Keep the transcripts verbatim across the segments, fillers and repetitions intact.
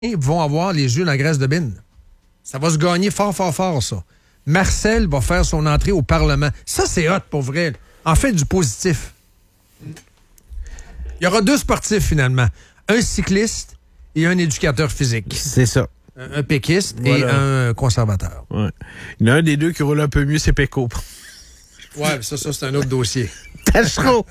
vont avoir les yeux dans la graisse de bine. Ça va se gagner fort, fort, fort, ça. Marcel va faire son entrée au Parlement. Ça, c'est hot, pour vrai. En fait, du positif. Il y aura deux sportifs, finalement. Un cycliste et un éducateur physique. C'est ça. Un, un péquiste voilà. et un conservateur. Ouais. Il y en a un des deux qui roule un peu mieux, c'est Péco. Ouais, ça, ça c'est un autre dossier. Tachereau.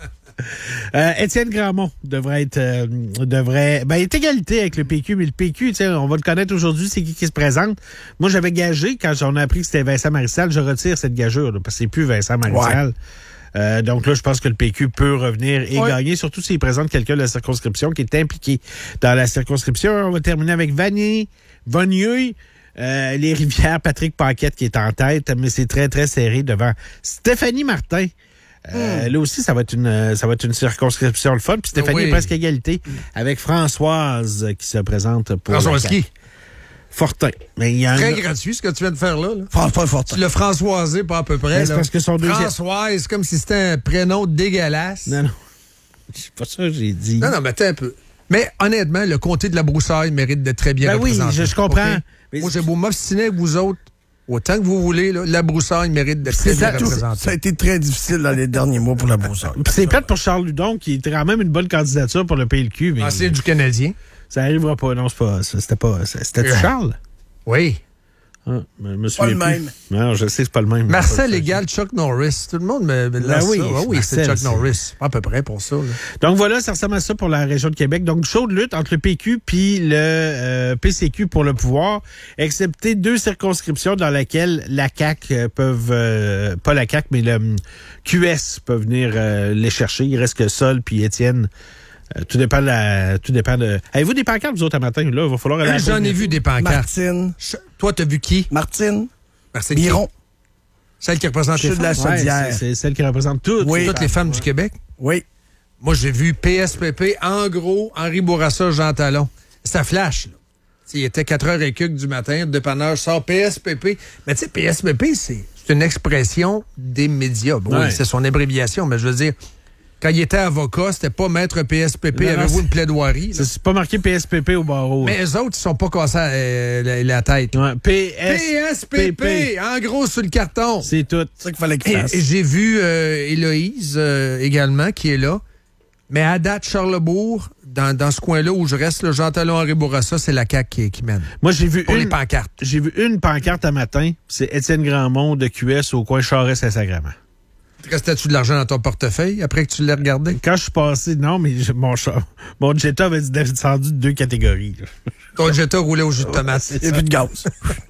Euh, Étienne Grandmont devrait être euh, devrait ben il est égalité avec le P Q, mais le P Q, on va le connaître aujourd'hui, c'est qui qui se présente. Moi, j'avais gagé quand on a appris que c'était Vincent Marissal, je retire cette gageure là, parce que c'est plus Vincent Marissal. Ouais. Euh, donc là, je pense que le P Q peut revenir et ouais. gagner, surtout s'il présente quelqu'un de la circonscription qui est impliqué dans la circonscription. On va terminer avec Vanier, Vanier, euh, les Rivières, Patrick Paquette qui est en tête, mais c'est très, très serré devant Stéphanie Martin. Euh, mmh. Là aussi, ça va être une ça va être une circonscription le fun. Puis Stéphanie oui. est presque égalité avec Françoise qui se présente pour Françoise qui? Fortin. Mais il y a très un... gratuit ce que tu viens de faire là. là. François Fortin. Tu l'as Françoisé pas à peu près. C'est parce que son deuxième... Françoise, c'est comme si c'était un prénom dégueulasse. Non, non. C'est pas ça que j'ai dit. Non, non, mais attends un peu. Mais honnêtement, le comté de la Broussaille mérite d'être très bien ben représenté. Oui, je, je comprends. Okay? Mais moi, j'ai beau m'obstiner avec vous autres. Autant que vous voulez, là, la Broussaille mérite d'être très bien représentée. Ça a été très difficile dans les derniers mois pour la Broussaille. C'est plate pour Charles Ludon, qui était quand même une bonne candidature pour le P L Q. Mais ancien du Canadien. Ça arrivera pas. Non, c'est pas. C'était pas. C'était euh. Charles? Oui. Ah, mais je me pas le plus. même. Non, je sais, c'est pas le même. Marcel égale Chuck Norris. Tout le monde me, me ben oui, ça. Ah oui, Marcel, c'est Chuck Norris. Pas à peu près pour ça. Là. Donc voilà, ça ressemble à ça pour la région de Québec. Donc, chaude lutte entre le P Q puis le euh, P C Q pour le pouvoir, excepté deux circonscriptions dans lesquelles la C A Q euh, peuvent... Euh, pas la C A Q, mais le Q S peut venir euh, les chercher. Il reste que Sol puis Étienne. Euh, tout dépend de la... Tout dépend de... Avez-vous des pancartes, vous autres, à matin? Là, il va falloir aller euh, J'en ai vu des pancartes. Martine. Je... Toi, t'as vu qui? Martine. Martine Biron. Celle qui représente les femmes. de la Chaudière. Ouais, c'est, c'est celle qui représente toutes. Oui. Toutes les femmes ouais. du Québec? Oui. Moi, j'ai vu P S P P, en gros, Henri Bourassa, Jean Talon. Ça flash, là. Il était quatre heures et quelques du matin, le dépanneur sort P S P P. Mais tu sais, P S P P, c'est, c'est une expression des médias. Bon, ouais. Oui, c'est son abréviation, mais je veux dire... Quand il était avocat, c'était pas maître P S P P. Non, avez-vous une plaidoirie? C'est, c'est pas marqué P S P P au barreau. Mais eux autres, ils sont pas cassés euh, la, la tête. Ouais, P S P P. En gros, sur le carton. C'est tout. C'est ça qu'il fallait qu'il fasse. Et, et j'ai vu euh, Héloïse euh, également, qui est là. Mais à date, Charlesbourg, dans, dans ce coin-là où je reste, le Jean Talon, Henri Bourassa, c'est la C A Q qui, qui mène. Moi, j'ai vu Pour une... les pancartes. J'ai vu une pancarte un matin. C'est Étienne Grandmont de Q S au coin Charest-Saint-Sacrement. Restais-tu de l'argent dans ton portefeuille après que tu l'aies regardé? Quand je suis passé, non, mais je, mon, mon Jetta avait descendu de deux catégories. Là. Ton Jetta roulait au jus de tomate. Il n'y a plus de gaz.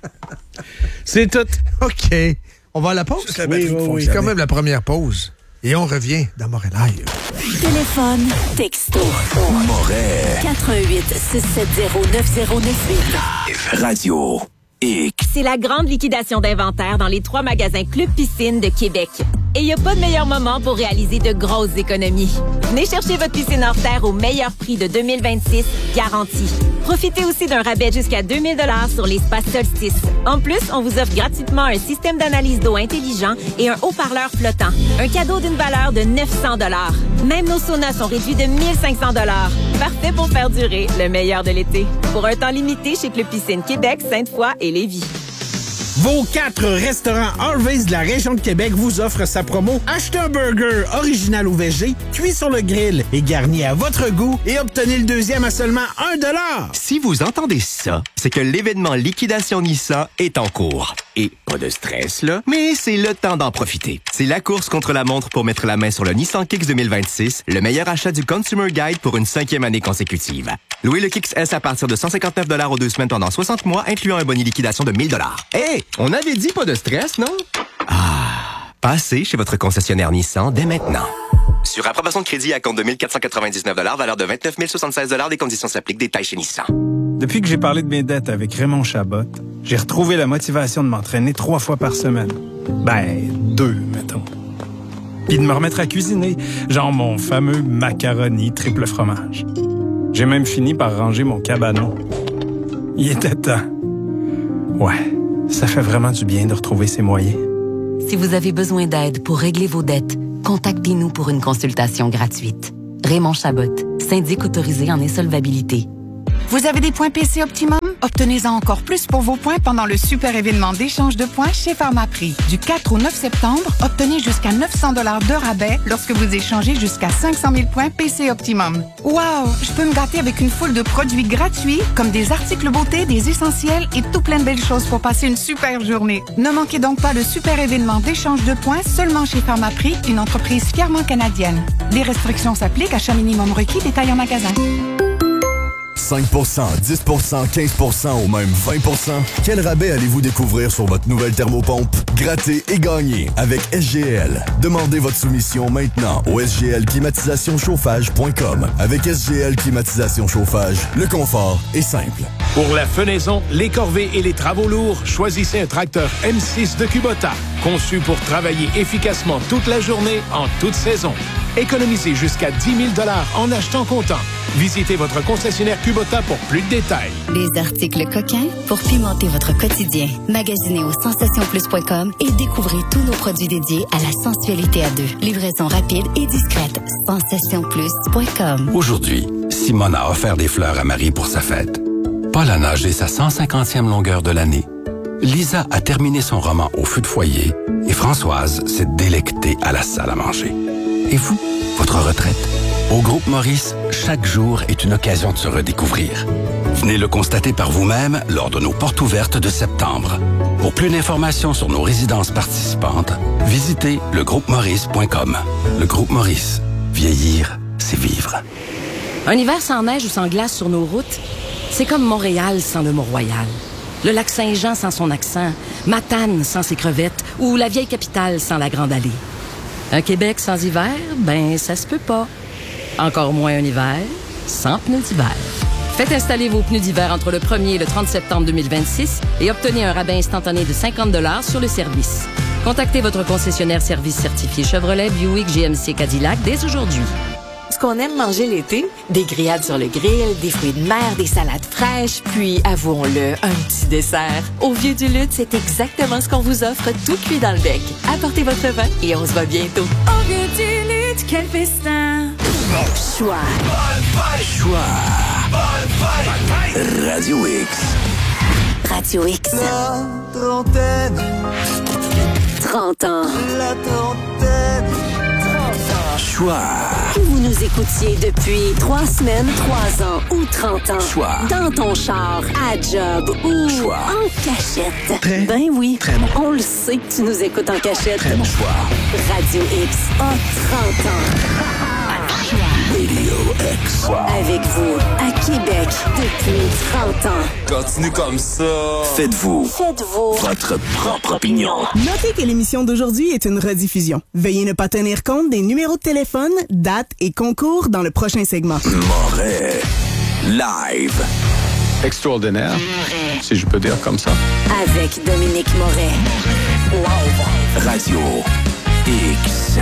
C'est tout. OK. On va à la pause? La oui, oui, oui. C'est quand même la première pause. Et on revient dans Montréal. Téléphone, texto. Montréal. quatre un huit, six sept zéro, neuf zéro neuf huit. Radio X. C'est la grande liquidation d'inventaire dans les trois magasins Club Piscine de Québec. Et il n'y a pas de meilleur moment pour réaliser de grosses économies. Venez chercher votre piscine hors terre au meilleur prix de deux mille vingt-six, garanti. Profitez aussi d'un rabais jusqu'à deux mille dollars sur les spas Solstice. En plus, on vous offre gratuitement un système d'analyse d'eau intelligent et un haut-parleur flottant. Un cadeau d'une valeur de neuf cents dollars. Même nos saunas sont réduits de mille cinq cents dollars. Parfait pour faire durer le meilleur de l'été. Pour un temps limité chez Club Piscine Québec, Sainte-Foy et Lévis. Vos quatre restaurants Harvey's de la région de Québec vous offrent sa promo. Achetez un burger original ou végé, cuit sur le grill et garni à votre goût et obtenez le deuxième à seulement un dollar. Si vous entendez ça, c'est que l'événement Liquidation Nissan est en cours. Et pas de stress, là, mais c'est le temps d'en profiter. C'est la course contre la montre pour mettre la main sur le Nissan Kicks deux mille vingt-six, le meilleur achat du Consumer Guide pour une cinquième année consécutive. Louez le Kicks S à partir de cent cinquante-neuf dollars aux deux semaines pendant soixante mois, incluant un bonus liquidation de mille dollars. Hey! On avait dit pas de stress, non? Ah! Passez chez votre concessionnaire Nissan dès maintenant. Sur approbation de crédit à compte de mille quatre cent quatre-vingt-dix-neuf dollars, valeur de vingt-neuf mille soixante-seize dollars, des conditions s'appliquent, détails chez Nissan. Depuis que j'ai parlé de mes dettes avec Raymond Chabot, j'ai retrouvé la motivation de m'entraîner trois fois par semaine. Ben, deux, mettons. Puis de me remettre à cuisiner, genre mon fameux macaroni triple fromage. J'ai même fini par ranger mon cabanon. Il était temps. Ouais, ça fait vraiment du bien de retrouver ses moyens. Si vous avez besoin d'aide pour régler vos dettes, contactez-nous pour une consultation gratuite. Raymond Chabot, syndic autorisé en insolvabilité. Vous avez des points P C Optimum? Obtenez-en encore plus pour vos points pendant le super événement d'échange de points chez Pharmaprix. Du quatre au neuf septembre, obtenez jusqu'à neuf cents dollars de rabais lorsque vous échangez jusqu'à cinq cent mille points P C Optimum. Wow! Je peux me gâter avec une foule de produits gratuits comme des articles beauté, des essentiels et tout plein de belles choses pour passer une super journée. Ne manquez donc pas le super événement d'échange de points seulement chez Pharmaprix, une entreprise fièrement canadienne. Des restrictions s'appliquent, achat minimum requis, détail en magasin. cinq pour cent, dix pour cent, quinze pour cent ou même vingt pour cent? Quel rabais allez-vous découvrir sur votre nouvelle thermopompe? Grattez et gagnez avec S G L. Demandez votre soumission maintenant au s g l climatisation chauffage point com. Avec S G L Climatisation Chauffage, le confort est simple. Pour la fenaison, les corvées et les travaux lourds, choisissez un tracteur M six de Kubota. Conçu pour travailler efficacement toute la journée, en toute saison. Économisez jusqu'à dix mille dollars en achetant comptant. Visitez votre concessionnaire Kubota pour plus de détails. Des articles coquins pour pimenter votre quotidien. Magasinez au sensation plus point com et découvrez tous nos produits dédiés à la sensualité à deux. Livraison rapide et discrète. sensation plus point com. Aujourd'hui, Simone a offert des fleurs à Marie pour sa fête. Paul a nagé sa cent cinquantième longueur de l'année. Lisa a terminé son roman au feu de foyer et Françoise s'est délectée à la salle à manger. Et vous, votre retraite? Au Groupe Maurice, chaque jour est une occasion de se redécouvrir. Venez le constater par vous-même lors de nos portes ouvertes de septembre. Pour plus d'informations sur nos résidences participantes, visitez le groupe maurice point com. Le Groupe Maurice, vieillir, c'est vivre. Un hiver sans neige ou sans glace sur nos routes, c'est comme Montréal sans le Mont-Royal. Le lac Saint-Jean sans son accent, Matane sans ses crevettes ou la vieille capitale sans la Grande Allée. Un Québec sans hiver, ben ça se peut pas. Encore moins un hiver sans pneus d'hiver. Faites installer vos pneus d'hiver entre le premier et le trente septembre deux mille vingt-six et obtenez un rabais instantané de cinquante dollars sur le service. Contactez votre concessionnaire service certifié Chevrolet, Buick, G M C, Cadillac dès aujourd'hui. Ce qu'on aime manger l'été, des grillades sur le grill, des fruits de mer, des salades fraîches, puis, avouons-le, un petit dessert. Au Vieux du Lutte, c'est exactement ce qu'on vous offre, tout cuit dans le bec. Apportez votre vin et on se voit bientôt. Au Vieux du Lutte, quel festin! Choix. Choix. Radio X. Radio X. La trentaine. trente ans. La trentaine. Choix. Que vous nous écoutiez depuis trois semaines, trois ans ou trente ans. Choix. Dans ton char, à job ou Choix. en cachette. Très, ben oui. Très bon. On le sait que tu nous écoutes en cachette. Très bon choix. Radio X a trente ans. Radio X. Avec vous, à Québec, depuis trente ans. Continue comme ça. Faites-vous. Faites-vous. Votre propre opinion. Notez que l'émission d'aujourd'hui est une rediffusion. Veuillez ne pas tenir compte des numéros de téléphone, dates et concours dans le prochain segment. Moret. Live. Extraordinaire, si je peux dire comme ça. Avec Dominique Moret. Live. Radio X.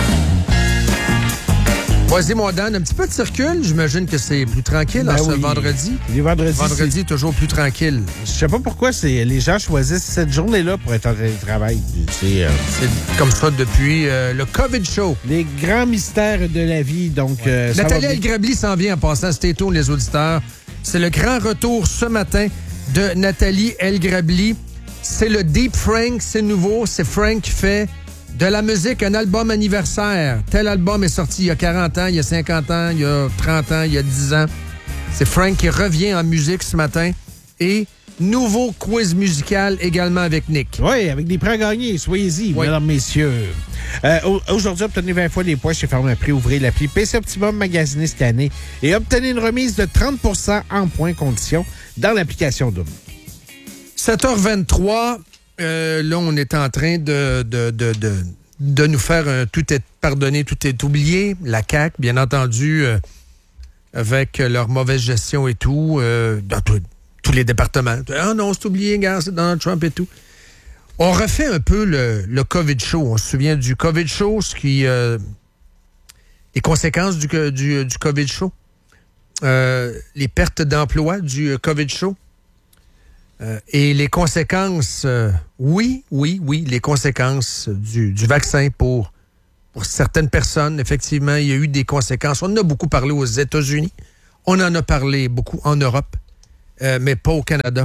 Vas-y, mon Dan, un petit peu de circule. J'imagine que c'est plus tranquille ben en ce oui. vendredi. Les vendredis, vendredi est toujours plus tranquille. Je sais pas pourquoi c'est les gens choisissent cette journée-là pour être en télétravail. C'est, euh... c'est comme ça depuis euh, le COVID show. Les grands mystères de la vie. Donc, ouais. euh, Nathalie Elgrabli s'en vient en passant. C'était tôt, les auditeurs. C'est le grand retour ce matin de Nathalie Elgrabli. C'est le Deep Frank, c'est nouveau. C'est Frank qui fait de la musique, un album anniversaire. Tel album est sorti il y a quarante ans, il y a cinquante ans, il y a trente ans, il y a dix ans. C'est Frank qui revient en musique ce matin. Et nouveau quiz musical également avec Nick. Oui, avec des prix à gagner. Soyez-y, oui. mesdames, messieurs. Euh, aujourd'hui, obtenez vingt fois les points chez Pharmaprix. Ouvrez l'appli P C Optimum magasiné cette année et obtenez une remise de trente pour cent en points conditions dans l'application Double. sept heures vingt-trois, euh, là, on est en train de, de, de, de, de nous faire un tout est pardonné, tout est oublié. La C A Q, bien entendu, euh, avec leur mauvaise gestion et tout, euh, dans tout, tous les départements. Ah non, c'est oublié, gars, c'est Donald Trump et tout. On refait un peu le, le COVID show. On se souvient du COVID show, ce qui... Euh, les conséquences du, du, du COVID show. Euh, les pertes d'emploi du COVID show. Euh, et les conséquences, euh, oui, oui, oui, les conséquences du, du vaccin pour, pour certaines personnes. Effectivement, il y a eu des conséquences. On en a beaucoup parlé aux États-Unis. On en a parlé beaucoup en Europe, euh, mais pas au Canada.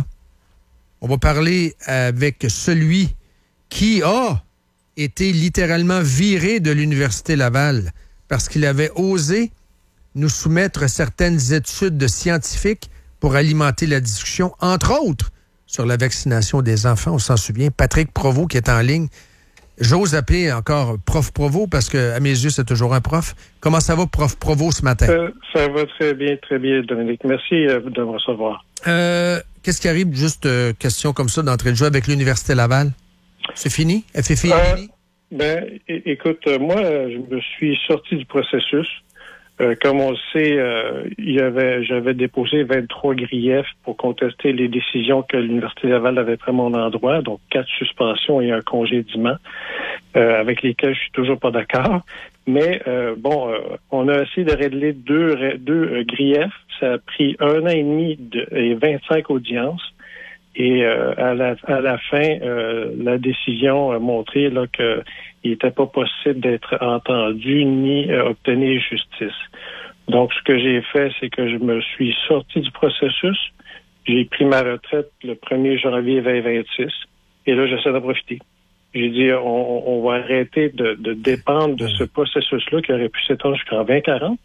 On va parler avec celui qui a été littéralement viré de l'Université Laval parce qu'il avait osé nous soumettre certaines études scientifiques pour alimenter la discussion, entre autres, sur la vaccination des enfants. On s'en souvient. Patrick Provost qui est en ligne. J'ose appeler encore prof Provost parce que à mes yeux, c'est toujours un prof. Comment ça va, prof Provost, ce matin? Euh, ça va très bien, très bien, Dominique. Merci euh, de me recevoir. Euh, qu'est-ce qui arrive, juste euh, question comme ça, d'entrée de jeu avec l'Université Laval? C'est fini? F F I est fini? Ben, é- écoute, euh, moi, je me suis sorti du processus. Euh, comme on le sait, euh, il y avait, j'avais déposé vingt-trois griefs pour contester les décisions que l'Université Laval avait prises à mon endroit, donc quatre suspensions et un congédiement, euh, avec lesquels je suis toujours pas d'accord. Mais euh, bon, euh, on a essayé de régler deux, deux euh, griefs. Ça a pris un an et demi de, et vingt-cinq audiences. Et euh, à, la, à la fin, euh, la décision a montré là, que il n'était pas possible d'être entendu ni euh, obtenir justice. Donc, ce que j'ai fait, c'est que je me suis sorti du processus. J'ai pris ma retraite le premier janvier vingt vingt-six. Et là, j'essaie d'en profiter. J'ai dit, on, on va arrêter de, de dépendre de ce processus-là qui aurait pu s'étendre jusqu'en vingt quarante.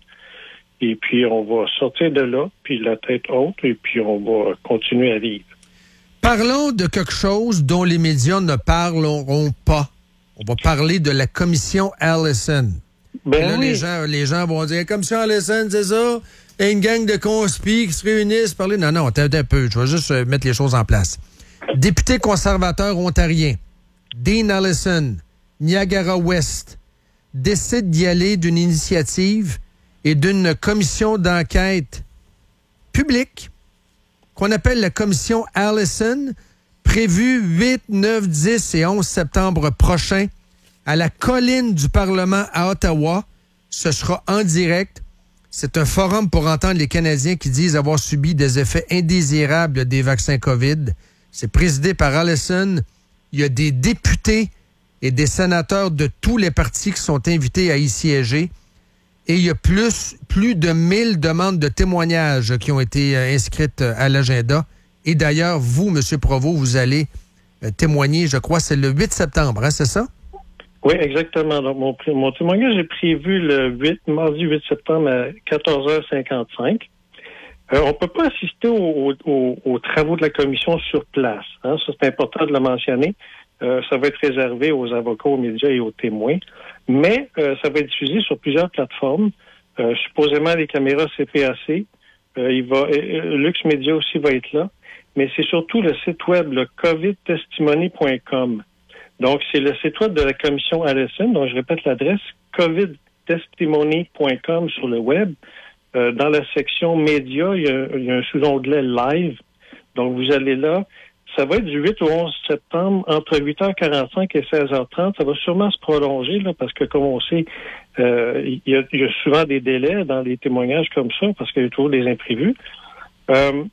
Et puis, on va sortir de là, puis la tête haute, et puis on va continuer à vivre. Parlons de quelque chose dont les médias ne parleront pas. On va parler de la commission Allison. Ben là, oui. les gens, les gens vont dire, commission Allison, c'est ça? Il y a une gang de conspis qui se réunissent, parler. Non, non, attends un peu. Je vais juste euh, mettre les choses en place. Député conservateur ontarien, Dean Allison, Niagara-Ouest, décide d'y aller d'une initiative et d'une commission d'enquête publique qu'on appelle la commission Allison, prévue huit, neuf, dix et onze septembre prochain à la colline du Parlement à Ottawa. Ce sera en direct. C'est un forum pour entendre les Canadiens qui disent avoir subi des effets indésirables des vaccins COVID. C'est présidé par Allison. Il y a des députés et des sénateurs de tous les partis qui sont invités à y siéger. Et il y a plus, plus de mille demandes de témoignages qui ont été euh, inscrites euh, à l'agenda. Et d'ailleurs, vous, M. Provost, vous allez euh, témoigner, je crois, c'est le huit septembre, hein, c'est ça? Oui, exactement. Donc, mon, mon témoignage est prévu le huit, mardi huit septembre à quatorze heures cinquante-cinq. Euh, on ne peut pas assister aux, aux, aux travaux de la commission sur place. Hein, ça, c'est important de le mentionner. Euh, ça va être réservé aux avocats, aux médias et aux témoins. Mais euh, ça va être diffusé sur plusieurs plateformes. Euh, supposément les caméras C P A C. Euh, il va, euh, Lux Media aussi va être là. Mais c'est surtout le site web, le covid testimony point com. Donc, c'est le site web de la commission Allison. Donc, je répète l'adresse, covid testimony point com sur le web. Euh, dans la section médias, il y a, il y a un sous-onglet live. Donc, vous allez là. Ça va être du huit au onze septembre, entre huit heures quarante-cinq et seize heures trente. Ça va sûrement se prolonger, là, parce que, comme on sait, euh, il, y a, il y a souvent des délais dans les témoignages comme ça, parce qu'il y a toujours des imprévus. Euh,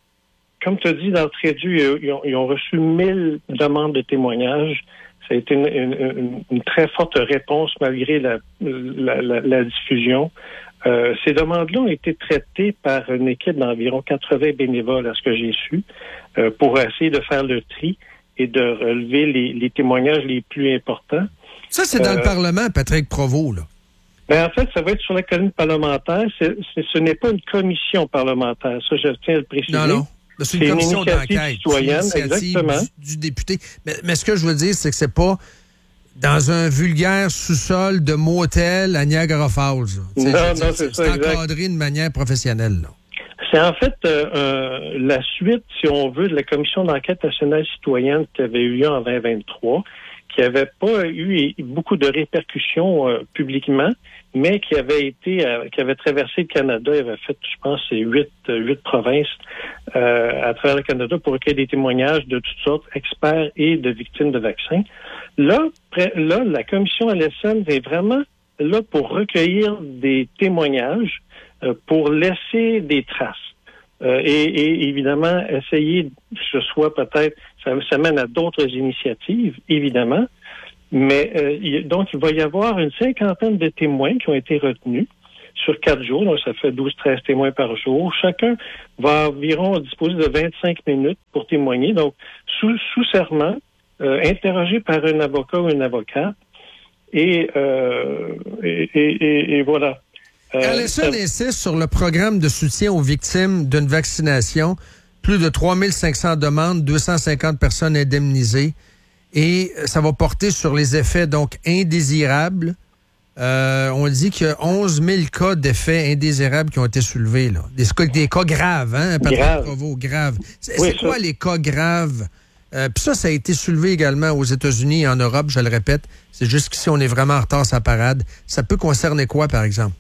comme tu as dit, d'entrée de jeu, ils ont, ils ont reçu mille demandes de témoignages. Ça a été une, une, une, une très forte réponse malgré la, la, la, la diffusion. Euh, ces demandes-là ont été traitées par une équipe d'environ quatre-vingts bénévoles, à ce que j'ai su, euh, pour essayer de faire le tri et de relever les, les témoignages les plus importants. Ça, c'est dans euh, le Parlement, Patrick Provost, là. Ben, en fait, ça va être sur la colline parlementaire. C'est, c'est, ce n'est pas une commission parlementaire. Ça, je tiens à le préciser. Non, non. C'est une c'est commission une initiative d'enquête. citoyenne, C'est une initiative exactement. Du, du député. Mais, mais ce que je veux dire, c'est que c'est pas dans un vulgaire sous-sol de motel à Niagara Falls. Non, non, c'est, c'est, c'est ça, exact. encadré de manière professionnelle, là. C'est en fait euh, euh, la suite, si on veut, de la commission d'enquête nationale citoyenne qui avait eu lieu en vingt vingt-trois, qui n'avait pas eu beaucoup de répercussions euh, publiquement, mais qui avait été, euh, qui avait traversé le Canada, il avait fait, je pense, c'est huit, euh, huit provinces euh, à travers le Canada pour recueillir des témoignages de toutes sortes, experts et de victimes de vaccins. Là, près, là, la commission Allison est vraiment là pour recueillir des témoignages, euh, pour laisser des traces. Euh, et, et évidemment, essayer que ce soit peut-être, ça, ça mène à d'autres initiatives, évidemment, mais euh, il, donc il va y avoir une cinquantaine de témoins qui ont été retenus. sur quatre jours, donc ça fait douze à treize témoins par jour. Chacun va environ disposer de vingt-cinq minutes pour témoigner, donc sous, sous serment, euh, interrogé par un avocat ou une avocate, et, euh, et, et, et voilà. Euh, Allison insiste sur le programme de soutien aux victimes d'une vaccination. Plus de trois mille cinq cents demandes, deux cent cinquante personnes indemnisées. Et ça va porter sur les effets donc indésirables. Euh, on dit qu'il y a onze mille cas d'effets indésirables qui ont été soulevés. Là. Des, des cas graves, hein, Patrick Grave. Provost, graves. C'est, oui, c'est quoi les cas graves? Euh, Puis ça, ça a été soulevé également aux États-Unis et en Europe, je le répète. C'est juste qu'ici, on est vraiment en retard sa parade. Ça peut concerner quoi, par exemple?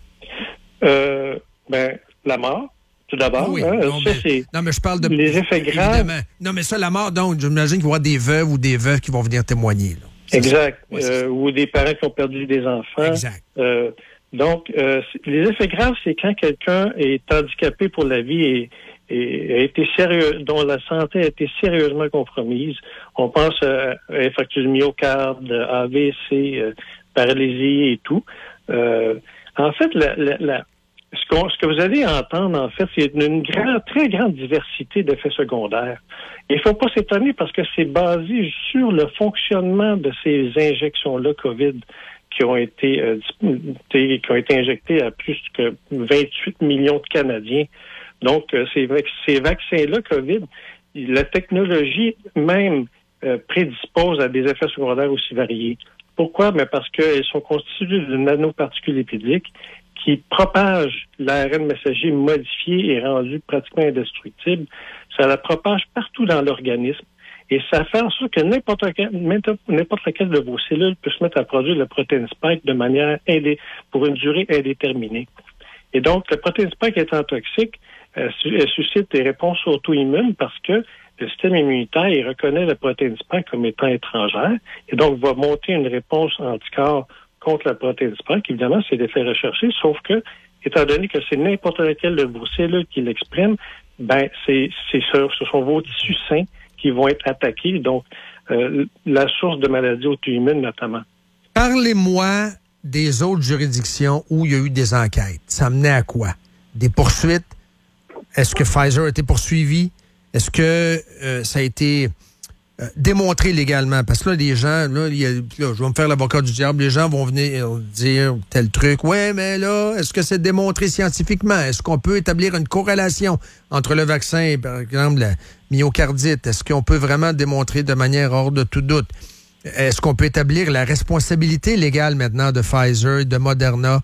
Euh, ben, la mort, tout d'abord. Oui, hein, non, ça, mais, c'est non, mais je parle de... les effets graves. Évidemment. Non, mais ça, la mort, donc, j'imagine qu'il va y avoir des veuves ou des veufs qui vont venir témoigner. Là. C'est exact. Ouais, euh, ou des parents qui ont perdu des enfants. Exact. Euh, donc, euh, les effets graves, c'est quand quelqu'un est handicapé pour la vie et, et a été sérieux, dont la santé a été sérieusement compromise. On pense à infarctus du myocarde, A V C, euh, paralysie et tout. Euh, en fait, la, la, la, ce, qu'on, ce que vous allez entendre, en fait, c'est une, une grande, très grande diversité d'effets secondaires. Il ne faut pas s'étonner parce que c'est basé sur le fonctionnement de ces injections-là COVID qui ont été euh, qui ont été injectées à plus que vingt-huit millions de Canadiens. Donc, euh, ces, ces vaccins-là COVID, la technologie même euh, prédispose à des effets secondaires aussi variés. Pourquoi? Mais parce qu'elles sont constituées de nanoparticules lipidiques qui propagent l'A R N messager modifié et rendu pratiquement indestructible. Ça la propage partout dans l'organisme. Et ça fait en sorte que n'importe, quel, n'importe laquelle de vos cellules peut se mettre à produire le protéine spike de manière indé, pour une durée indéterminée. Et donc, le protéine spike étant toxique, euh, elle suscite des réponses auto-immunes parce que le système immunitaire, il reconnaît la protéine spike comme étant étrangère et donc va monter une réponse anticorps contre la protéine spike. Évidemment, c'est l'effet recherché, sauf que, étant donné que c'est n'importe laquelle de vos cellules qui l'exprime, ben, c'est, c'est ça, ce sont vos tissus sains qui vont être attaqués, donc euh, la source de maladies auto-immunes notamment. Parlez-moi des autres juridictions où il y a eu des enquêtes. Ça menait à quoi? Des poursuites? Est-ce que Pfizer a été poursuivi? Est-ce que euh, ça a été euh, démontré légalement? Parce que là, les gens, là, il y a, là, je vais me faire l'avocat du diable, les gens vont venir dire tel truc. Ouais, mais là, est-ce que c'est démontré scientifiquement? Est-ce qu'on peut établir une corrélation entre le vaccin et, par exemple, la myocardite? Est-ce qu'on peut vraiment démontrer de manière hors de tout doute? Est-ce qu'on peut établir la responsabilité légale maintenant de Pfizer, de Moderna?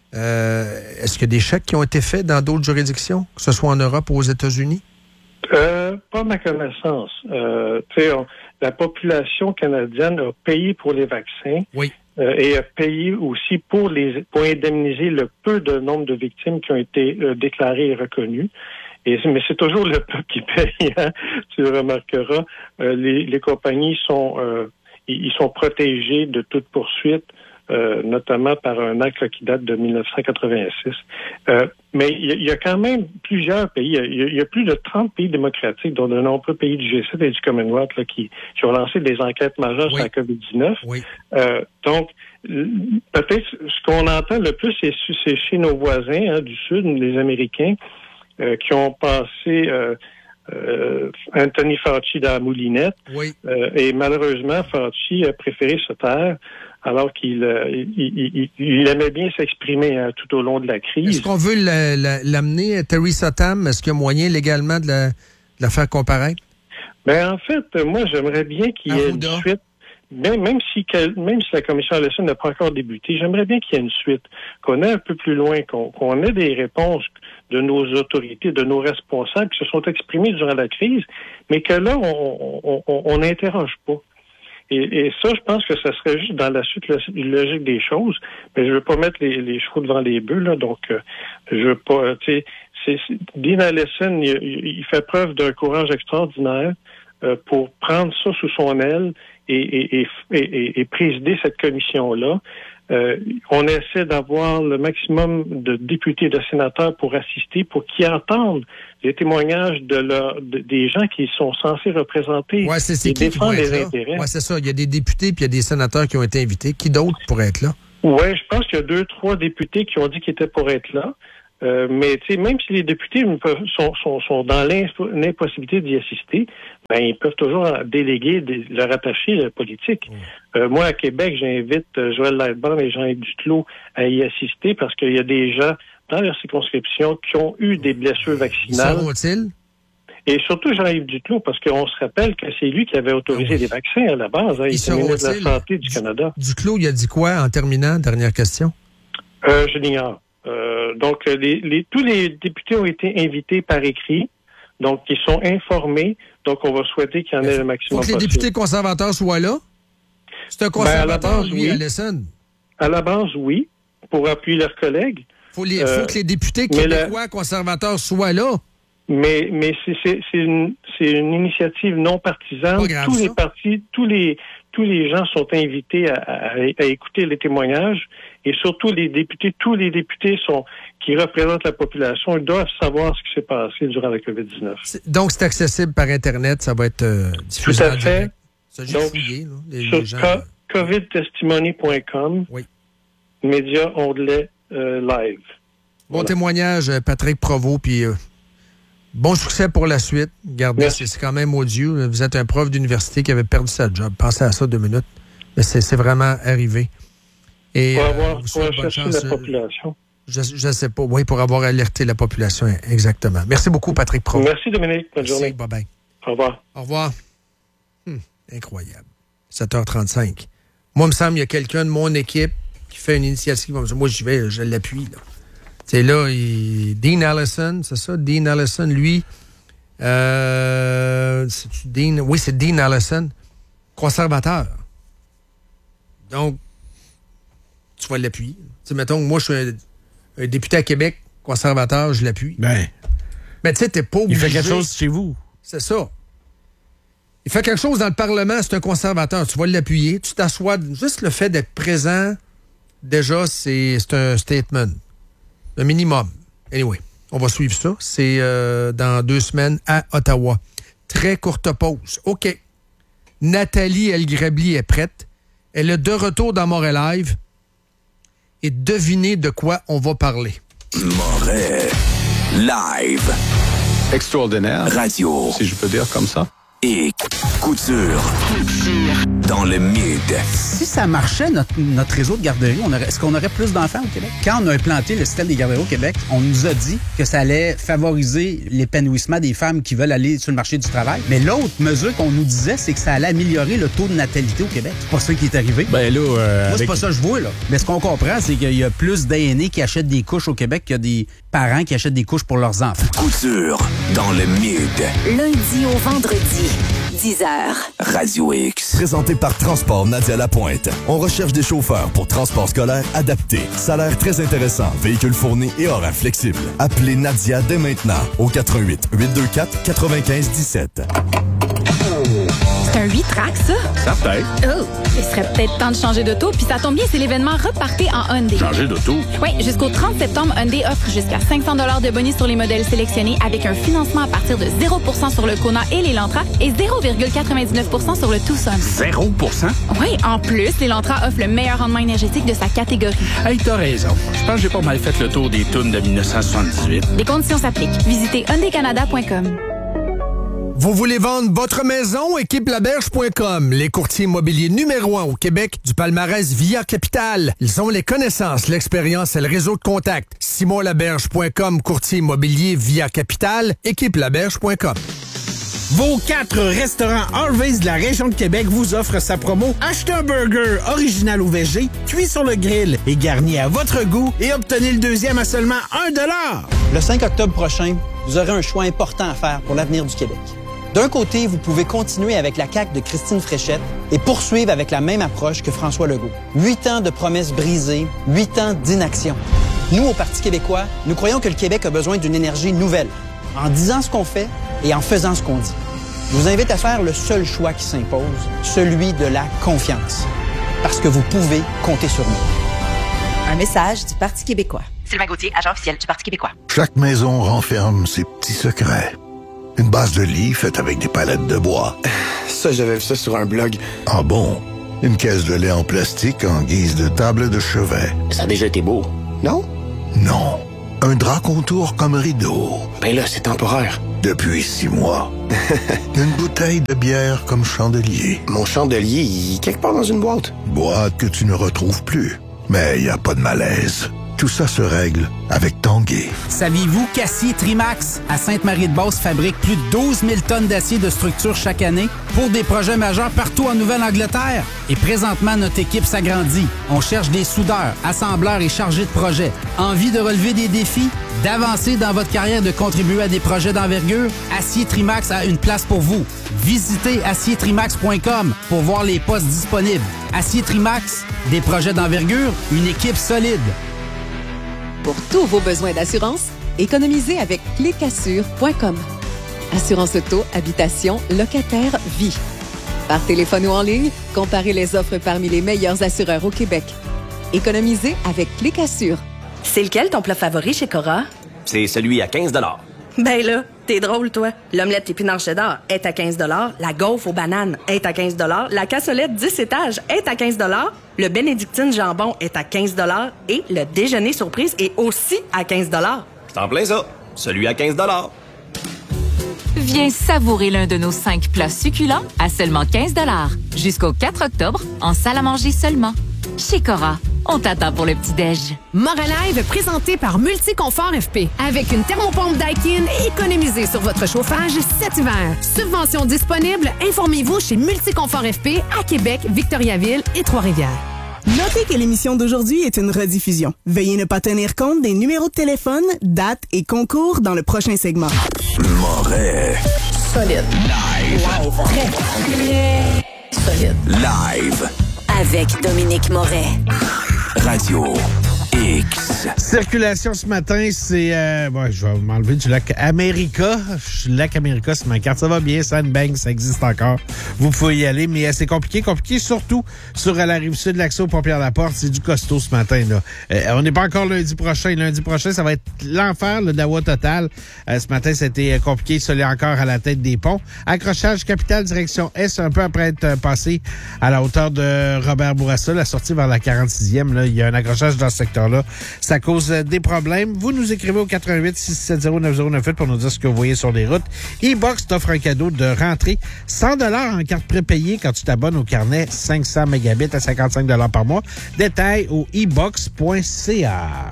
Euh, est-ce qu'il y a des chèques qui ont été faits dans d'autres juridictions, que ce soit en Europe ou aux États-Unis? Euh, pas à ma connaissance. Euh, on, la population canadienne a payé pour les vaccins oui. euh, et a payé aussi pour les pour indemniser le peu de nombre de victimes qui ont été euh, déclarées et reconnues. Et, mais c'est toujours le peuple qui paye, hein, tu le remarqueras. Euh, les, les compagnies sont euh, ils sont protégés de toute poursuite, euh, notamment par un acte qui date de dix-neuf cent quatre-vingt-six. Euh, mais il y, y a quand même plusieurs pays. Il y, y a plus de trente pays démocratiques, dont de nombreux pays du G sept et du Commonwealth là, qui, qui ont lancé des enquêtes majeures oui. sur la COVID dix-neuf. Oui. Euh, donc, peut-être ce qu'on entend le plus, c'est, c'est chez nos voisins hein, du Sud, les Américains, euh, qui ont passé... Euh, Euh, Anthony Fauci dans la moulinette. Oui. Euh, et malheureusement, Fauci a préféré se taire alors qu'il euh, il, il, il aimait bien s'exprimer hein, tout au long de la crise. Est-ce qu'on veut la, la, l'amener à Theresa Tam? Est-ce qu'il y a moyen légalement de la, de la faire comparaître? Ben en fait, moi, j'aimerais bien qu'il y ait une suite. Même, même, si, même si la commission Allison n'a pas encore débuté, j'aimerais bien qu'il y ait une suite, qu'on aille un peu plus loin, qu'on, qu'on ait des réponses de nos autorités, de nos responsables qui se sont exprimés durant la crise, mais que là, on n'interroge pas. Et, et ça, je pense que ça serait juste dans la suite logique des choses. Mais je veux pas mettre les, les chevaux devant les bœufs, là, donc euh, je veux pas... Tu sais, Dean Allison, il, il fait preuve d'un courage extraordinaire euh, pour prendre ça sous son aile et, et, et, et, et présider cette commission-là. Euh, on essaie d'avoir le maximum de députés et de sénateurs pour assister, pour qu'ils entendent les témoignages de leur, de, des gens qui sont censés représenter ouais, c'est, c'est et qui défendre qui les les intérêts. Oui, c'est ça. Il y a des députés puis il y a des sénateurs qui ont été invités. Qui d'autres pourraient être là? Oui, je pense qu'il y a deux, trois députés qui ont dit qu'ils étaient pour être là. Euh, mais tu sais, même si les députés sont, sont, sont dans l'impossibilité d'y assister, ben ils peuvent toujours déléguer des, leur attaché la politique. Mmh. Euh, moi, à Québec, j'invite Joël Lightbourn et Jean-Yves Duclos à y assister parce qu'il y a des gens dans leur circonscription qui ont eu des blessures vaccinales. Ils sont-ils? Et surtout Jean-Yves Duclos, parce qu'on se rappelle que c'est lui qui avait autorisé oui. les vaccins à la base. Hein, il était ministre de la Santé du, du Canada. Duclos, il a dit quoi en terminant? Dernière question. Euh, je l'ignore. Euh, donc, les, les, tous les députés ont été invités par écrit. Donc, ils sont informés. Donc, on va souhaiter qu'il y en ait le maximum possible. Faut que les députés conservateurs soient là? C'est un conservateur, ben à la base, lui, oui. Allison. À la base, oui, pour appuyer leurs collègues. Il faut, euh, faut que les députés québécois la... conservateurs soient là. Mais, mais c'est, c'est, c'est, une, c'est une initiative non partisane. Grave, tous ça. les partis, tous les, tous les gens sont invités à, à, à écouter les témoignages. Et surtout, les députés, tous les députés sont qui représentent la population, ils doivent savoir ce qui s'est passé durant la covid dix-neuf. C'est, donc, c'est accessible par Internet, ça va être euh, diffusé. Tout à fait. Ça, j'ai donc, fouillé, là, les, sur les gens, co- covid testimony point com, oui. média onglet euh, live. Bon voilà. témoignage, Patrick Provost, puis euh, bon succès pour la suite. Regardez, c'est, c'est quand même odieux. Vous êtes un prof d'université qui avait perdu sa job. Pensez à ça deux minutes. Mais c'est, c'est vraiment arrivé. Et, pour avoir, euh, pour chercher chance, la population. Je ne sais pas. Oui, pour avoir alerté la population, exactement. Merci beaucoup, Patrick Provost. Merci, Dominique. Bonne Merci, journée. Bye-bye. Au revoir. Au revoir. Hum, incroyable. sept heures trente-cinq. Moi, il me semble qu'il y a quelqu'un de mon équipe qui fait une initiative. Moi, j'y vais, je l'appuie. Là. C'est là, il... Dean Allison, c'est ça? Dean Allison, lui. Euh... C'est-tu Dean? Oui, c'est Dean Allison, conservateur. Donc, tu vas l'appuyer. Tu sais, mettons que moi, je suis un, un député à Québec, conservateur, je l'appuie. Ben. Mais tu sais, t'es pas obligé. Il fait quelque chose chez vous. C'est ça. Il fait quelque chose dans le Parlement, c'est un conservateur. Tu vas l'appuyer, tu t'assois. Juste le fait d'être présent, déjà, c'est, c'est un statement. Un minimum. Anyway, on va suivre ça. C'est euh, dans deux semaines à Ottawa. Très courte pause. OK. Nathalie Elgrabli est prête. Elle est de retour dans Montréal Live. Et devinez de quoi on va parler. Montréal Live. Extraordinaire. Radio. Si je peux dire comme ça. Et couture. Dans le mid. Si ça marchait, notre, notre réseau de garderies, on aurait, est-ce qu'on aurait plus d'enfants au Québec? Quand on a implanté le système des garderies au Québec, on nous a dit que ça allait favoriser l'épanouissement des femmes qui veulent aller sur le marché du travail. Mais l'autre mesure qu'on nous disait, c'est que ça allait améliorer le taux de natalité au Québec. C'est pas ça qui est arrivé. Ben là, euh, Moi, c'est avec... pas ça que je vois, là. Mais ce qu'on comprend, c'est qu'il y a plus d'aînés qui achètent des couches au Québec qu'il y a des parents qui achètent des couches pour leurs enfants. Couture dans le mid. Lundi au vendredi, dix heures. Radio X. Présenté par Transport Nadia Lapointe. On recherche des chauffeurs pour transport scolaire adapté. Salaire très intéressant, véhicule fourni et horaire flexible. Appelez Nadia dès maintenant au quatre un huit, huit deux quatre, neuf cinq un sept. C'est un huit tracks, ça? Certain. Oh, il serait peut-être temps de changer d'auto, puis ça tombe bien, c'est l'événement Repartez en Hyundai. Changer d'auto? Oui, jusqu'au trente septembre, Hyundai offre jusqu'à cinq cents dollars de bonus sur les modèles sélectionnés avec un financement à partir de zéro pour cent sur le Kona et l'Elantra et zéro virgule quatre-vingt-dix-neuf pour cent sur le Tucson. zéro pour cent? Oui, en plus, l'Elantra offre le meilleur rendement énergétique de sa catégorie. Hey, t'as raison. Je pense que j'ai pas mal fait le tour des tunes de dix-neuf cent soixante-dix-huit. Les conditions s'appliquent. Visitez hyundai canada point com. Vous voulez vendre votre maison? équipe laberge point com, les courtiers immobiliers numéro un au Québec du palmarès Via Capital. Ils ont les connaissances, l'expérience et le réseau de contacts. simon laberge point com, courtier immobilier Via Capital, équipe laberge point com. Vos quatre restaurants Harvey's de la région de Québec vous offrent sa promo. Achetez un burger original ou végé, cuit sur le grill et garni à votre goût et obtenez le deuxième à seulement un dollar. Le cinq octobre prochain, vous aurez un choix important à faire pour l'avenir du Québec. D'un côté, vous pouvez continuer avec la C A Q de Christine Fréchette et poursuivre avec la même approche que François Legault. Huit ans de promesses brisées, huit ans d'inaction. Nous, au Parti québécois, nous croyons que le Québec a besoin d'une énergie nouvelle, en disant ce qu'on fait et en faisant ce qu'on dit. Je vous invite à faire le seul choix qui s'impose, celui de la confiance. Parce que vous pouvez compter sur nous. Un message du Parti québécois. Sylvain Gauthier, agent officiel du Parti québécois. Chaque maison renferme ses petits secrets. Une base de lit faite avec des palettes de bois. Ça, j'avais vu ça sur un blog. Ah bon? Une caisse de lait en plastique en guise de table de chevet. Ça a déjà été beau, non? Non. Un drap contour comme rideau. Ben là, c'est temporaire. Depuis six mois. Une bouteille de bière comme chandelier. Mon chandelier, il est quelque part dans une boîte. Boîte que tu ne retrouves plus. Mais il n'y a pas de malaise. Tout ça se règle avec Tanguay. Saviez-vous qu'Acier Trimax à Sainte-Marie-de-Beauce fabrique plus de douze mille tonnes d'acier de structure chaque année pour des projets majeurs partout en Nouvelle-Angleterre? Et présentement, notre équipe s'agrandit. On cherche des soudeurs, assembleurs et chargés de projet. Envie de relever des défis? D'avancer dans votre carrière, de contribuer à des projets d'envergure? Acier Trimax a une place pour vous. Visitez acier trimax point com pour voir les postes disponibles. Acier Trimax, des projets d'envergure, une équipe solide. Pour tous vos besoins d'assurance, économisez avec clic assure point com. Assurance auto, habitation, locataire, vie. Par téléphone ou en ligne, comparez les offres parmi les meilleurs assureurs au Québec. Économisez avec clic assure. C'est lequel ton plat favori chez Cora? C'est celui à quinze dollars. Ben là, t'es drôle, toi. L'omelette épinard cheddar est à quinze dollars. La gaufre aux bananes est à quinze dollars. La cassolette dix étages est à quinze dollars. Le bénédictine jambon est à quinze dollars. Et le déjeuner surprise est aussi à quinze dollars. C'est en plein ça. Celui à quinze dollars. Viens savourer l'un de nos cinq plats succulents à seulement quinze dollars. Jusqu'au quatre octobre, en salle à manger seulement. Chez Cora, on t'attend pour le petit-déj. Moralive présenté par Multiconfort F P. Avec une thermopompe Daikin, économisez sur votre chauffage cet hiver. Subvention disponible, informez-vous chez Multiconfort F P à Québec, Victoriaville et Trois-Rivières. Notez que l'émission d'aujourd'hui est une rediffusion. Veuillez ne pas tenir compte des numéros de téléphone, dates et concours dans le prochain segment. Moret. Solide. Live. Live. Très, très solide. Live. Avec Dominique Moret. Radio X. Circulation ce matin, c'est... Euh, bon, je vais m'enlever du lac America. Lac America, c'est ma carte. Ça va bien, Sandbank, ça existe encore. Vous pouvez y aller, mais c'est compliqué. Compliqué surtout sur la Rive-Sud, l'accès aux Pompiers-la-Porte. C'est du costaud ce matin, là. Euh, on n'est pas encore lundi prochain. Lundi prochain, ça va être l'enfer, le Dawa total. Euh, ce matin, c'était compliqué. Ça l'est encore à la tête des ponts. Accrochage Capitale, direction Est, un peu après être passé à la hauteur de Robert Bourassa, la sortie vers la quarante-sixième. Là, il y a un accrochage dans ce secteur-là. Ça cause des problèmes. Vous nous écrivez au quatre un huit, six sept zéro, neuf zéro neuf huit pour nous dire ce que vous voyez sur les routes. E-Box t'offre un cadeau de rentrée. cent dollars en carte prépayée quand tu t'abonnes au carnet cinq cents mégabits à cinquante-cinq dollars par mois. Détail au e box point c a.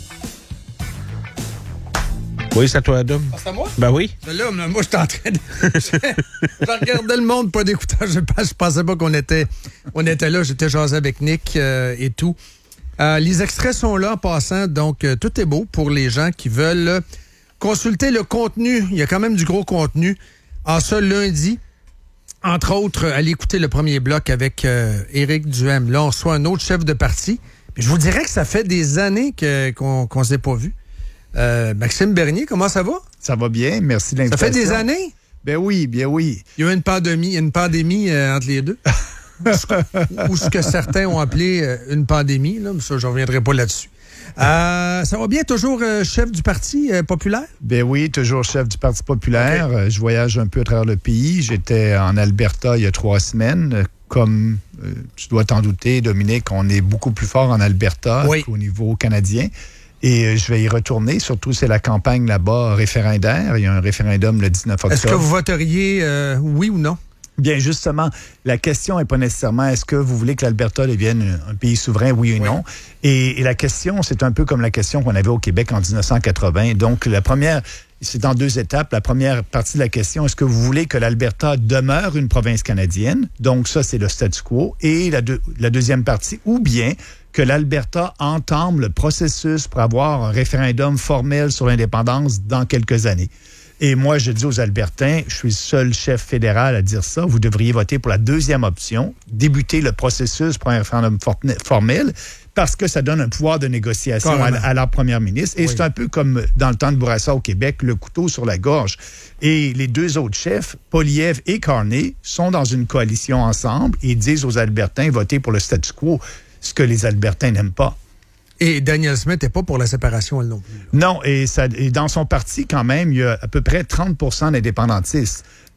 Oui, c'est à toi, Adam. Ah, c'est à moi? Ben oui. Là, moi, j'étais en train de... je regardais le monde, pas d'écoutage. Je, je pensais pas qu'on était, on était là. J'étais jasé avec Nick euh, et tout. Euh, les extraits sont là en passant, donc euh, tout est beau pour les gens qui veulent euh, consulter le contenu. Il y a quand même du gros contenu. En ce lundi, entre autres, allez écouter le premier bloc avec euh, Éric Duhem. Là, on reçoit un autre chef de parti. Puis je vous dirais que ça fait des années que, qu'on qu'on s'est pas vu. Euh, Maxime Bernier, comment ça va? Ça va bien, merci de l'invitation. Ça fait des années? Ben oui, bien oui. Il y a eu une pandémie, une pandémie euh, entre les deux. Ou ce que certains ont appelé euh, une pandémie, là, mais ça, je ne reviendrai pas là-dessus. Euh, ça va bien, toujours euh, chef du Parti euh, populaire? Ben oui, toujours chef du Parti populaire. Okay. Euh, je voyage un peu à travers le pays. J'étais en Alberta il y a trois semaines. Comme euh, tu dois t'en douter, Dominique, on est beaucoup plus fort en Alberta oui. qu'au niveau canadien. Et euh, je vais y retourner. Surtout, c'est la campagne là-bas référendaire. Il y a un référendum le dix-neuf octobre. Est-ce que vous voteriez euh, oui ou non? Bien, justement, la question n'est pas nécessairement est-ce que vous voulez que l'Alberta devienne un pays souverain, oui ou oui. non. Et, et la question, c'est un peu comme la question qu'on avait au Québec en dix-neuf cent quatre-vingts. Donc, la première, c'est en deux étapes. La première partie de la question, est-ce que vous voulez que l'Alberta demeure une province canadienne? Donc, ça, c'est le statu quo. Et la, deux, la deuxième partie, ou bien que l'Alberta entame le processus pour avoir un référendum formel sur l'indépendance dans quelques années. Et moi, je dis aux Albertains, je suis le seul chef fédéral à dire ça, vous devriez voter pour la deuxième option, débuter le processus pour un référendum formel, parce que ça donne un pouvoir de négociation à, à la première ministre. Et oui. c'est un peu comme dans le temps de Bourassa au Québec, le couteau sur la gorge. Et les deux autres chefs, Poilievre et Carney, sont dans une coalition ensemble et disent aux Albertains, votez pour le statu quo, ce que les Albertains n'aiment pas. Et Danielle Smith n'est pas pour la séparation, elle non plus. Non, et, ça, et dans son parti, quand même, il y a à peu près trente pour cent d'indépendantistes.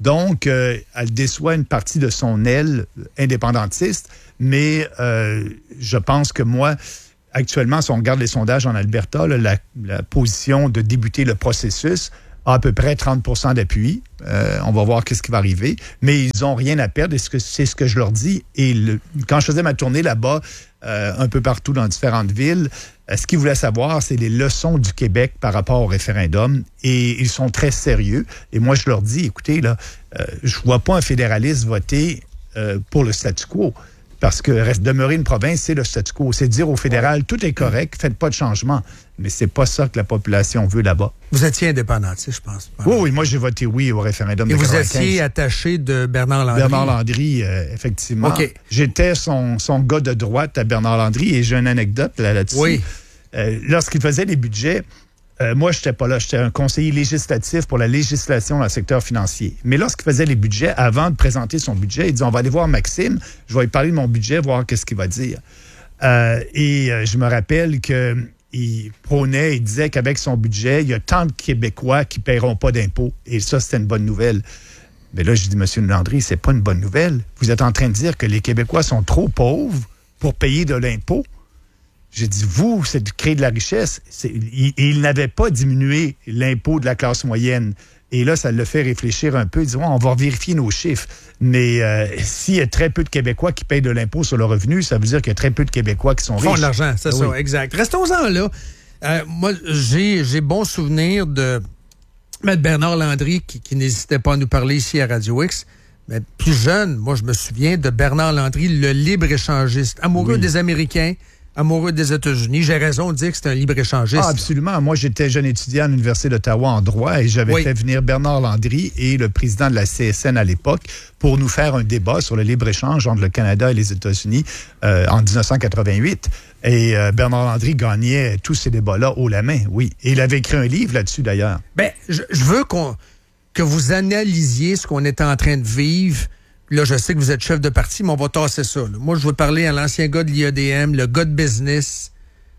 Donc, euh, elle déçoit une partie de son aile indépendantiste, mais euh, je pense que moi, actuellement, si on regarde les sondages en Alberta, là, la, la position de débuter le processus a à peu près trente pour cent d'appui. Euh, on va voir qu'est-ce qui va arriver. Mais ils n'ont rien à perdre, et c'est ce que, c'est ce que je leur dis. Et le, quand je faisais ma tournée là-bas, euh, un peu partout dans différentes villes, euh, ce qu'ils voulaient savoir, c'est les leçons du Québec par rapport au référendum. Et ils sont très sérieux. Et moi, je leur dis, écoutez, là, euh, je vois pas un fédéraliste voter euh, pour le statu quo. Parce que reste demeurer une province, c'est le statu quo. C'est dire au fédéral, tout est correct, faites pas de changement. Mais c'est pas ça que la population veut là-bas. Vous étiez indépendantiste, je pense. Oui, oui, moi j'ai voté oui au référendum Et de vous quatre-vingt-quinze. étiez attaché de Bernard Landry. Bernard Landry, euh, effectivement. OK. J'étais son, son gars de droite à Bernard Landry, et j'ai une anecdote là, là-dessus. Oui. Euh, lorsqu'il faisait les budgets, Euh, moi, je n'étais pas là. J'étais un conseiller législatif pour la législation dans le secteur financier. Mais lorsqu'il faisait les budgets, avant de présenter son budget, il disait, on va aller voir Maxime, je vais lui parler de mon budget, voir qu'est-ce qu'il va dire. Euh, et euh, je me rappelle qu'il prônait, il disait qu'avec son budget, il y a tant de Québécois qui ne paieront pas d'impôts. Et ça, c'était une bonne nouvelle. Mais là, je dis, M. Landry, c'est pas une bonne nouvelle. Vous êtes en train de dire que les Québécois sont trop pauvres pour payer de l'impôt. J'ai dit, vous, c'est de créer de la richesse. C'est, il, il n'avait pas diminué l'impôt de la classe moyenne. Et là, ça le fait réfléchir un peu. Il dit, ouais, on va vérifier nos chiffres. Mais euh, s'il y a très peu de Québécois qui payent de l'impôt sur le revenu, ça veut dire qu'il y a très peu de Québécois qui sont riches. Ils font de l'argent, c'est oui. ça, exact. Restons-en là. Euh, moi, j'ai, j'ai bon souvenir de M. Bernard Landry, qui, qui n'hésitait pas à nous parler ici à Radio X. Mais plus jeune, moi, je me souviens de Bernard Landry, le libre-échangiste, amoureux oui. des Américains, amoureux des États-Unis. J'ai raison de dire que c'est un libre-échangiste. Ah, absolument. Moi, j'étais jeune étudiant à l'Université d'Ottawa en droit et j'avais oui. fait venir Bernard Landry et le président de la C S N à l'époque pour nous faire un débat sur le libre-échange entre le Canada et les États-Unis euh, en dix-neuf cent quatre-vingt-huit. Et euh, Bernard Landry gagnait tous ces débats-là haut la main, oui. Et il avait écrit un livre là-dessus, d'ailleurs. Bien, je, je veux qu'on, que vous analysiez ce qu'on est en train de vivre. Là, je sais que vous êtes chef de parti, mais on va tasser ça. Là. Moi, je veux parler à l'ancien gars de l'I A D M, le gars de business,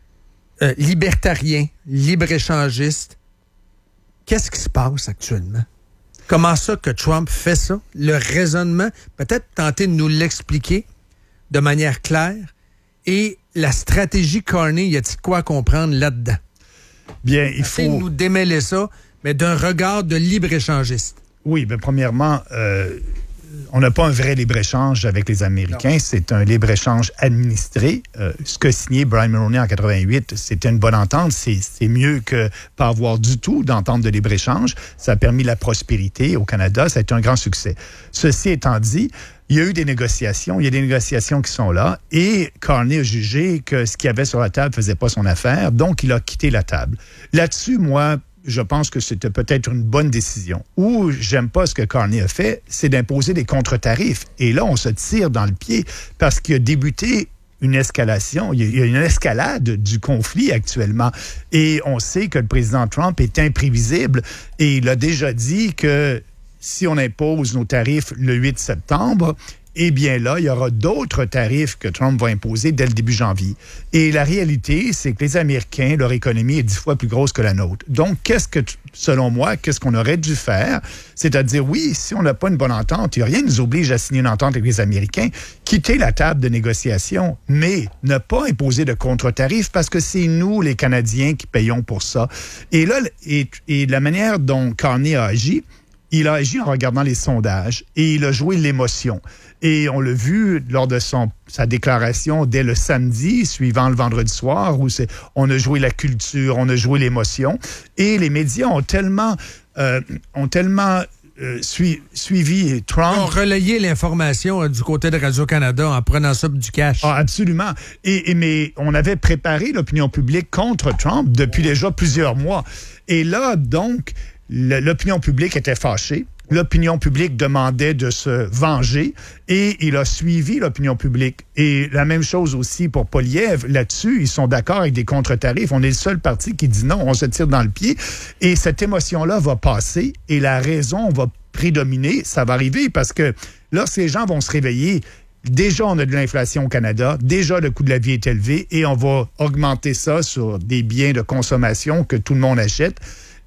euh, libertarien, libre-échangiste. Qu'est-ce qui se passe actuellement? Comment ça que Trump fait ça? Le raisonnement, peut-être tenter de nous l'expliquer de manière claire. Et la stratégie Carney, y a-t-il quoi à comprendre là-dedans? Bien, il faut... nous démêler ça, mais d'un regard de libre-échangiste. Oui, bien, premièrement... Euh... On n'a pas un vrai libre-échange avec les Américains. Non. C'est un libre-échange administré. Euh, ce que signait Brian Mulroney en quatre-vingt-huit, c'était une bonne entente. C'est, c'est mieux que pas avoir du tout d'entente de libre-échange. Ça a permis la prospérité au Canada. Ça a été un grand succès. Ceci étant dit, il y a eu des négociations. Il y a des négociations qui sont là. Et Carney a jugé que ce qu'il y avait sur la table ne faisait pas son affaire. Donc, il a quitté la table. Là-dessus, moi... je pense que c'était peut-être une bonne décision. Ou j'aime pas ce que Carney a fait, c'est d'imposer des contre-tarifs. Et là, on se tire dans le pied parce qu'il a débuté une escalation, il y a une escalade du conflit actuellement. Et on sait que le président Trump est imprévisible et il a déjà dit que si on impose nos tarifs le huit septembre, eh bien là, il y aura d'autres tarifs que Trump va imposer dès le début janvier. Et la réalité, c'est que les Américains, leur économie est dix fois plus grosse que la nôtre. Donc, qu'est-ce que, selon moi, qu'est-ce qu'on aurait dû faire? C'est-à-dire, oui, si on n'a pas une bonne entente, il n'y a rien qui nous oblige à signer une entente avec les Américains, quitter la table de négociation, mais ne pas imposer de contre-tarifs parce que c'est nous, les Canadiens, qui payons pour ça. Et là, et, et la manière dont Carney a agi, il a agi en regardant les sondages et il a joué l'émotion. Et on l'a vu lors de son, sa déclaration dès le samedi, suivant le vendredi soir, où c'est, on a joué la culture, on a joué l'émotion. Et les médias ont tellement, euh, ont tellement euh, sui, suivi Trump. Ils ont relayé l'information euh, du côté de Radio-Canada en prenant ça du cash. Ah, absolument. Et, et, mais on avait préparé l'opinion publique contre Trump depuis déjà plusieurs mois. Et là, donc, l'opinion publique était fâchée. L'opinion publique demandait de se venger et il a suivi l'opinion publique. Et la même chose aussi pour Poilievre. Là-dessus, ils sont d'accord avec des contre-tarifs. On est le seul parti qui dit non, on se tire dans le pied. Et cette émotion-là va passer et la raison va prédominer. Ça va arriver parce que lorsque les gens vont se réveiller, déjà, on a de l'inflation au Canada. Déjà, le coût de la vie est élevé et on va augmenter ça sur des biens de consommation que tout le monde achète.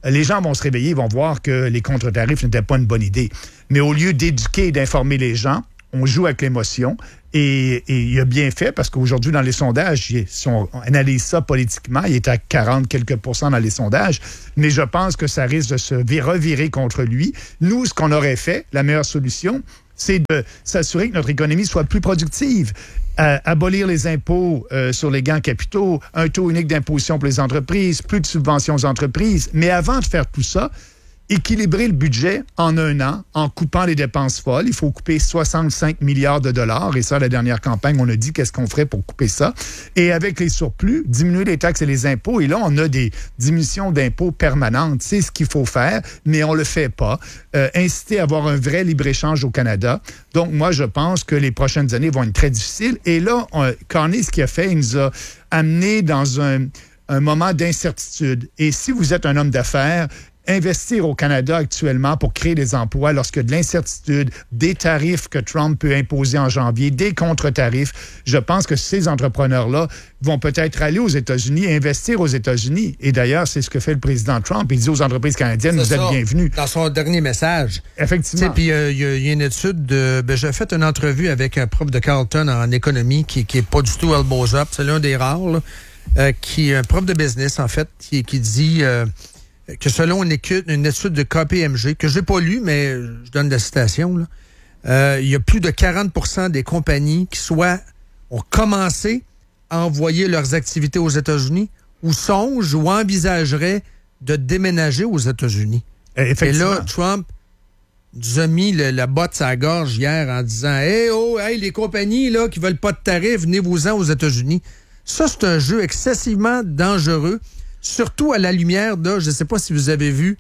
les gens vont se réveiller, vont voir que les contre-tarifs n'étaient pas une bonne idée. Mais au lieu d'éduquer et d'informer les gens, on joue avec l'émotion. Et, et il a bien fait, parce qu'aujourd'hui, dans les sondages, si on analyse ça politiquement, il est à quarante quelques pourcents dans les sondages. Mais je pense que ça risque de se revirer contre lui. Nous, ce qu'on aurait fait, la meilleure solution, c'est de s'assurer que notre économie soit plus productive. Euh, abolir les impôts euh, sur les gains capitaux, un taux unique d'imposition pour les entreprises, plus de subventions aux entreprises. Mais avant de faire tout ça, équilibrer le budget en un an en coupant les dépenses folles. Il faut couper soixante-cinq milliards de dollars. Et ça, la dernière campagne, on a dit qu'est-ce qu'on ferait pour couper ça. Et avec les surplus, diminuer les taxes et les impôts. Et là, on a des diminutions d'impôts permanentes. C'est ce qu'il faut faire, mais on le fait pas. Euh, inciter à avoir un vrai libre-échange au Canada. Donc, moi, je pense que les prochaines années vont être très difficiles. Et là, on, Carney, ce qu'il a fait, il nous a amené dans un, un moment d'incertitude. Et si vous êtes un homme d'affaires, investir au Canada actuellement pour créer des emplois lorsque de l'incertitude, des tarifs que Trump peut imposer en janvier, des contre-tarifs, je pense que ces entrepreneurs-là vont peut-être aller aux États-Unis et investir aux États-Unis. Et d'ailleurs, c'est ce que fait le président Trump. Il dit aux entreprises canadiennes, vous êtes bienvenus. Dans son dernier message. Effectivement. Puis euh, il y, y a une étude de... Ben, j'ai fait une entrevue avec un prof de Carleton en économie qui qui est pas du tout elbows up. C'est l'un des rares, là, euh, qui un prof de business, en fait, qui, qui dit... Euh, que selon une étude, une étude de K P M G, que je n'ai pas lu, mais je donne la citation, là, euh, il y a plus de quarante pour cent des compagnies qui soit ont commencé à envoyer leurs activités aux États-Unis ou songent ou envisageraient de déménager aux États-Unis. Et là, Trump nous a mis le, la botte à la gorge hier en disant « Hey, oh, hey, les compagnies là qui veulent pas de tarifs, venez-vous-en aux États-Unis. » Ça, c'est un jeu excessivement dangereux. Surtout à la lumière de, je ne sais pas si vous avez vu,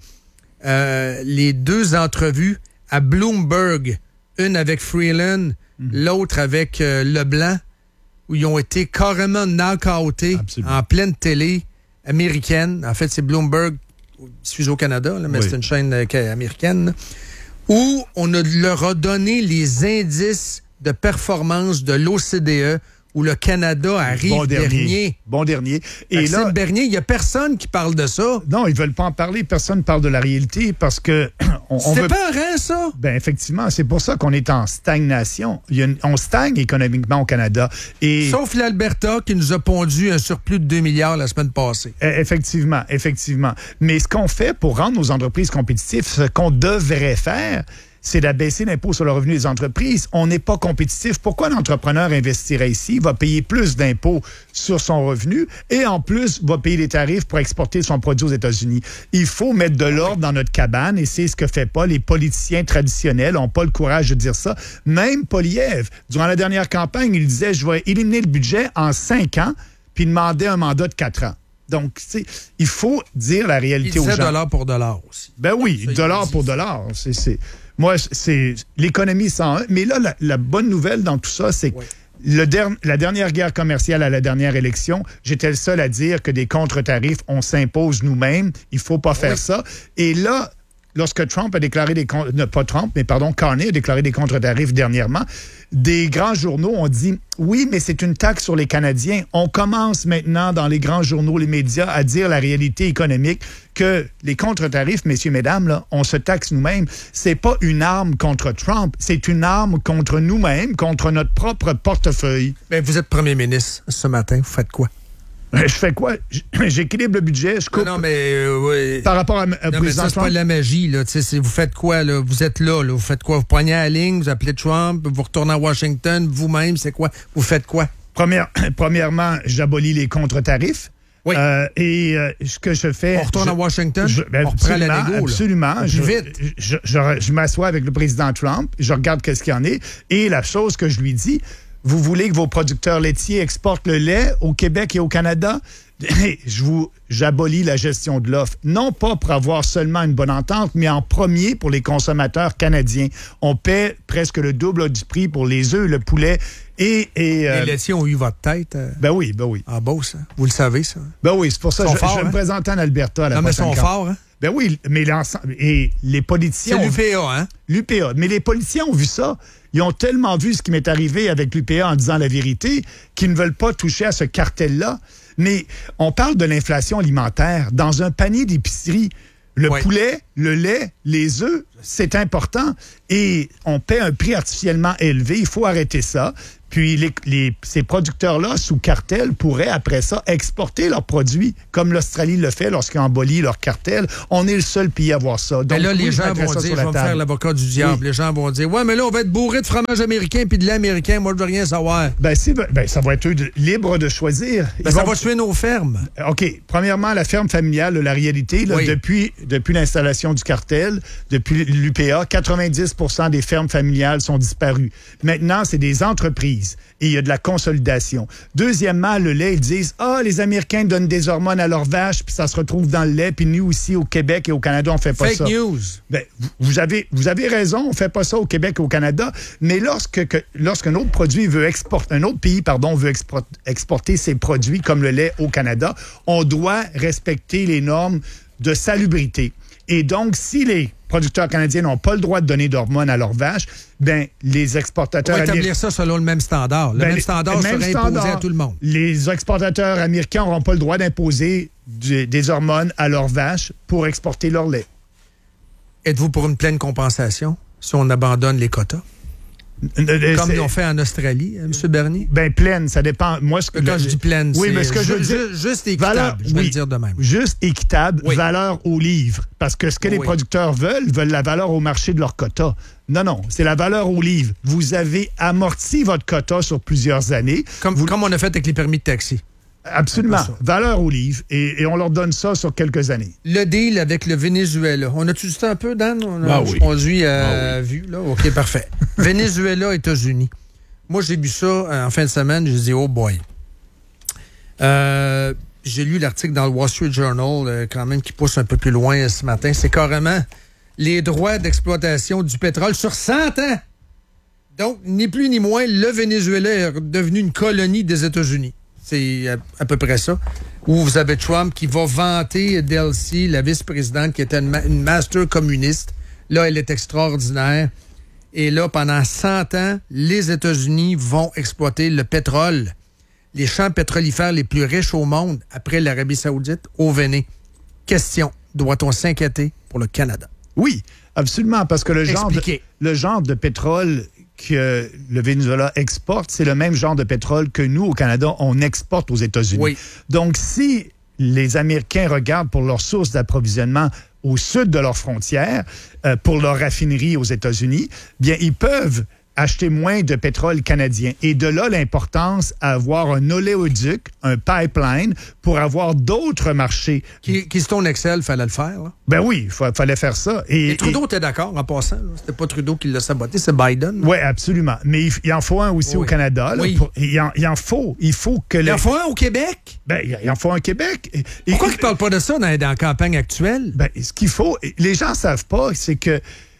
euh, les deux entrevues à Bloomberg, une avec Freeland, mm-hmm. l'autre avec euh, Leblanc, où ils ont été carrément knock-outés en pleine télé américaine. En fait, c'est Bloomberg, je suis au Canada, là, mais oui. c'est une chaîne euh, américaine, là, où on a, leur a donné les indices de performance de l'O C D E, où le Canada arrive bon dernier. dernier. Bon dernier. Et Maxime là, Bernier, il n'y a personne qui parle de ça. Non, ils ne veulent pas en parler. Personne ne parle de la réalité parce que... On, on c'est veut... pas rien, ça? Ben effectivement, c'est pour ça qu'on est en stagnation. Il y a une... On stagne économiquement au Canada. Et... Sauf l'Alberta qui nous a pondu un surplus de deux milliards la semaine passée. Effectivement, effectivement. Mais ce qu'on fait pour rendre nos entreprises compétitives, ce qu'on devrait faire, c'est d'abaisser l'impôt sur le revenu des entreprises. On n'est pas compétitif. Pourquoi l'entrepreneur investirait ici, va payer plus d'impôts sur son revenu et en plus va payer des tarifs pour exporter son produit aux États-Unis? Il faut mettre de l'ordre dans notre cabane et c'est ce que fait pas les politiciens traditionnels, n'ont pas le courage de dire ça. Même Poilievre, durant la dernière campagne, il disait « Je vais éliminer le budget en cinq ans » puis demandait un mandat de quatre ans. Donc, tu sais, il faut dire la réalité aux gens. Il disait dollar pour dollar aussi. Ben oui, ça, dollar pour dollar. C'est... c'est... Moi, c'est l'économie cent un. Mais là, la, la bonne nouvelle dans tout ça, c'est que oui. le der, la dernière guerre commerciale à la dernière élection, j'étais le seul à dire que des contre-tarifs, on s'impose nous-mêmes. Il faut pas faire oui. ça. Et là, lorsque Trump a déclaré des... Non, pas Trump, mais pardon, Carney a déclaré des contre-tarifs dernièrement, des grands journaux ont dit « Oui, mais c'est une taxe sur les Canadiens. » On commence maintenant dans les grands journaux, les médias, à dire la réalité économique que les contre-tarifs, messieurs, mesdames, là, on se taxe nous-mêmes. C'est pas une arme contre Trump, c'est une arme contre nous-mêmes, contre notre propre portefeuille. Mais vous êtes premier ministre ce matin, vous faites quoi? Je fais quoi? J'équilibre le budget, je coupe. Non, non mais euh, oui. Par rapport à, à non, président mais ça, c'est Trump. pas de la magie, là. C'est, vous faites quoi, là? Vous êtes là, là. Vous faites quoi? Vous poignez à la ligne, vous appelez Trump, vous retournez à Washington, vous-même, c'est quoi? Vous faites quoi? Première, premièrement, j'abolis les contre-tarifs. Oui. Euh, et euh, ce que je fais... On retourne je, à Washington? Je, ben, on reprend la négo, Absolument. Plus je, vite. Je, je, je, je m'assois avec le président Trump, je regarde qu'est-ce qu'il y en est, et la chose que je lui dis, vous voulez que vos producteurs laitiers exportent le lait au Québec et au Canada? Je vous, j'abolis la gestion de l'offre. Non pas pour avoir seulement une bonne entente, mais en premier pour les consommateurs canadiens. On paie presque le double du prix pour les œufs, le poulet et... et euh, les laitiers ont eu votre tête. Euh, ben oui, ben oui. En Beauce, hein? Vous le savez, ça? Ben oui, c'est pour ça que je, forts, je vais hein? me présenter en Alberta à la non, prochaine mais ils sont camp. forts, hein? Ben oui, mais l'ensemble... Et les politiciens... C'est l'U P A, hein? L'U P A. Mais les politiciens ont vu ça. Ils ont tellement vu ce qui m'est arrivé avec l'U P A en disant la vérité qu'ils ne veulent pas toucher à ce cartel-là. Mais on parle de l'inflation alimentaire. Dans un panier d'épicerie, Le Oui. poulet, le lait, les œufs, c'est important. Et on paie un prix artificiellement élevé. Il faut arrêter ça. Puis les, les, ces producteurs-là, sous cartel, pourraient après ça exporter leurs produits, comme l'Australie le fait lorsqu'ils embolient leur cartel. On est le seul pays à voir ça. Donc, Mais là, oui, les je gens mettrais vont ça dire, sur je la vais me table. faire l'avocat du diable. Oui. Les gens vont dire, ouais, mais là, on va être bourré de fromage américain puis de lait américain. Moi, je veux rien savoir. Ben, c'est, ben, ça va être eux de- libres de choisir. Ben, Ils ça vont- va tuer nos fermes. OK. Premièrement, la ferme familiale, la réalité, là, Oui. depuis, depuis l'installation du cartel, depuis l'U P A, quatre-vingt-dix pour cent des fermes familiales sont disparues. Maintenant, c'est des entreprises et il y a de la consolidation. Deuxièmement, le lait, ils disent, ah, les Américains donnent des hormones à leurs vaches, puis ça se retrouve dans le lait, puis nous aussi, au Québec et au Canada, on fait pas Fake ça. news. Ben, vous- vous avez, vous avez raison, on fait pas ça au Québec et au Canada, mais lorsque, que, lorsqu'un autre produit veut exporter, un autre pays, pardon, veut export- exporter ses produits comme le lait au Canada, on doit respecter les normes de salubrité. Et donc, si les producteurs canadiens n'ont pas le droit de donner d'hormones à leurs vaches, ben, les On exportateurs va établir américains- ça selon le même standard. Le ben, même les- standard même serait imposé standard. à tout le monde. Les exportateurs américains n'auront pas le droit d'imposer du- des hormones à leurs vaches pour exporter leur lait. Êtes-vous pour une pleine compensation si on abandonne les quotas? Euh, Comme c'est- ils ont fait en Australie, hein, M. Bernier? Ben, pleine, ça dépend. Moi, ce que Quand je dis pleine, oui, c'est mais ce que je veux ju- dire, ju- juste équitable, valeur- je vais oui, le dire de même. Juste équitable, Oui. valeur au livre. Parce que ce que les Oui. producteurs veulent, veulent la valeur au marché de leur quota. Non, non, c'est la valeur au livre. Vous avez amorti votre quota sur plusieurs années. Comme, comme on a fait avec les permis de taxi. Absolument. Un peu ça. Valeur au livre. Et, et on leur donne ça sur quelques années. Le deal avec le Venezuela. On a-tu du temps un peu, Dan? On a Ah oui. conduit à Ah oui. vue, là? OK, parfait. Venezuela, États-Unis. Moi, j'ai vu ça euh, en fin de semaine. J'ai dit, oh boy. Euh, j'ai lu l'article dans le Wall Street Journal, euh, quand même, qui pousse un peu plus loin euh, ce matin. C'est carrément les droits d'exploitation du pétrole sur cent ans. Donc, ni plus ni moins, le Venezuela est devenu une colonie des États-Unis. C'est à, à peu près ça. Où vous avez Trump qui va vanter Delcy, la vice-présidente, qui était une, ma- une master communiste. Là, elle est extraordinaire. Et là, pendant cent ans, les États-Unis vont exploiter le pétrole. Les champs pétrolifères les plus riches au monde, après l'Arabie saoudite, au Véné. Question, doit-on s'inquiéter pour le Canada? Oui, absolument, parce que le genre, de, Expliquez. le genre de pétrole que le Venezuela exporte, c'est le même genre de pétrole que nous, au Canada, on exporte aux États-Unis. Oui. Donc, si les Américains regardent pour leurs sources d'approvisionnement au sud de leurs frontières, euh, pour leurs raffineries aux États-Unis, bien, ils peuvent acheter moins de pétrole canadien. Et de là, l'importance à avoir un oléoduc, un pipeline, pour avoir d'autres marchés. Qui, qui Keystone X L, fallait le faire, là. Ben oui, il fa- fallait faire ça. Et, Et Trudeau était d'accord, en passant. là. C'était pas Trudeau qui l'a saboté, c'est Biden. Oui, absolument. Mais il, il en faut un aussi Oui. au Canada. là, Oui. pour- il, en, il en faut. Il faut que Il les- en faut un au Québec? Ben, il, il en faut un au Québec. Et- et- Pourquoi ils ne parlent pas de ça dans, dans la campagne actuelle? Ben, ce qu'il faut, les gens ne savent pas, c'est que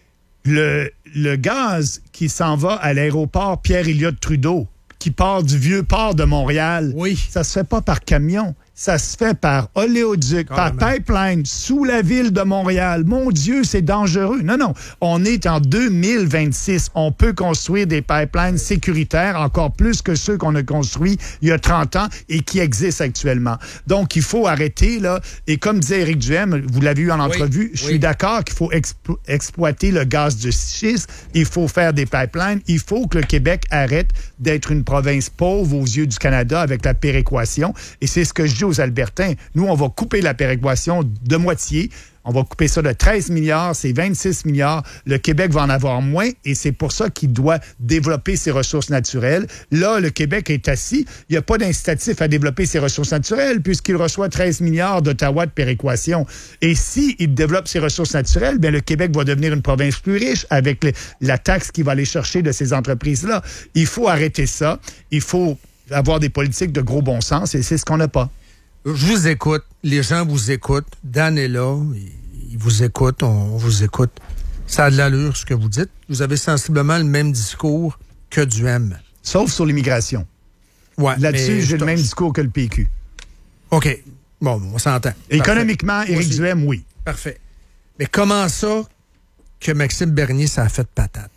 le, le gaz qui s'en va à l'aéroport Pierre-Éliott Trudeau, qui part du vieux port de Montréal, oui. ça se fait pas par camion. Ça se fait par oléoduc, Carrément. par pipeline, sous la ville de Montréal. Mon Dieu, c'est dangereux. Non, non. On est en deux mille vingt-six. On peut construire des pipelines sécuritaires, encore plus que ceux qu'on a construits il y a trente ans et qui existent actuellement. Donc, il faut arrêter, là. Et comme disait Éric Duhem, vous l'avez eu en entrevue, je oui. suis d'accord qu'il faut explo- exploiter le gaz de schiste. Il faut faire des pipelines. Il faut que le Québec arrête d'être une province pauvre aux yeux du Canada avec la péréquation. Et c'est ce que je dis aux Albertains. Nous, on va couper la péréquation de moitié. On va couper ça de treize milliards, c'est vingt-six milliards. Le Québec va en avoir moins et c'est pour ça qu'il doit développer ses ressources naturelles. Là, le Québec est assis. Il n'y a pas d'incitatif à développer ses ressources naturelles puisqu'il reçoit treize milliards d'Ottawa de péréquation. Et s'il développe ses ressources naturelles, bien, le Québec va devenir une province plus riche avec les- la taxe qu'il va aller chercher de ces entreprises-là. Il faut arrêter ça. Il faut avoir des politiques de gros bon sens et c'est ce qu'on n'a pas. Je vous écoute, les gens vous écoutent, Dan est là, il, il vous écoute, on, on vous écoute. Ça a de l'allure, ce que vous dites. Vous avez sensiblement le même discours que Duhem. Sauf sur l'immigration. Ouais, Là-dessus, mais j'ai je- le même discours que le P Q. OK. Bon, on s'entend. Économiquement, Parfait. Éric Aussi. Duhem, oui. Parfait. Mais comment ça que Maxime Bernier, ça a fait patate?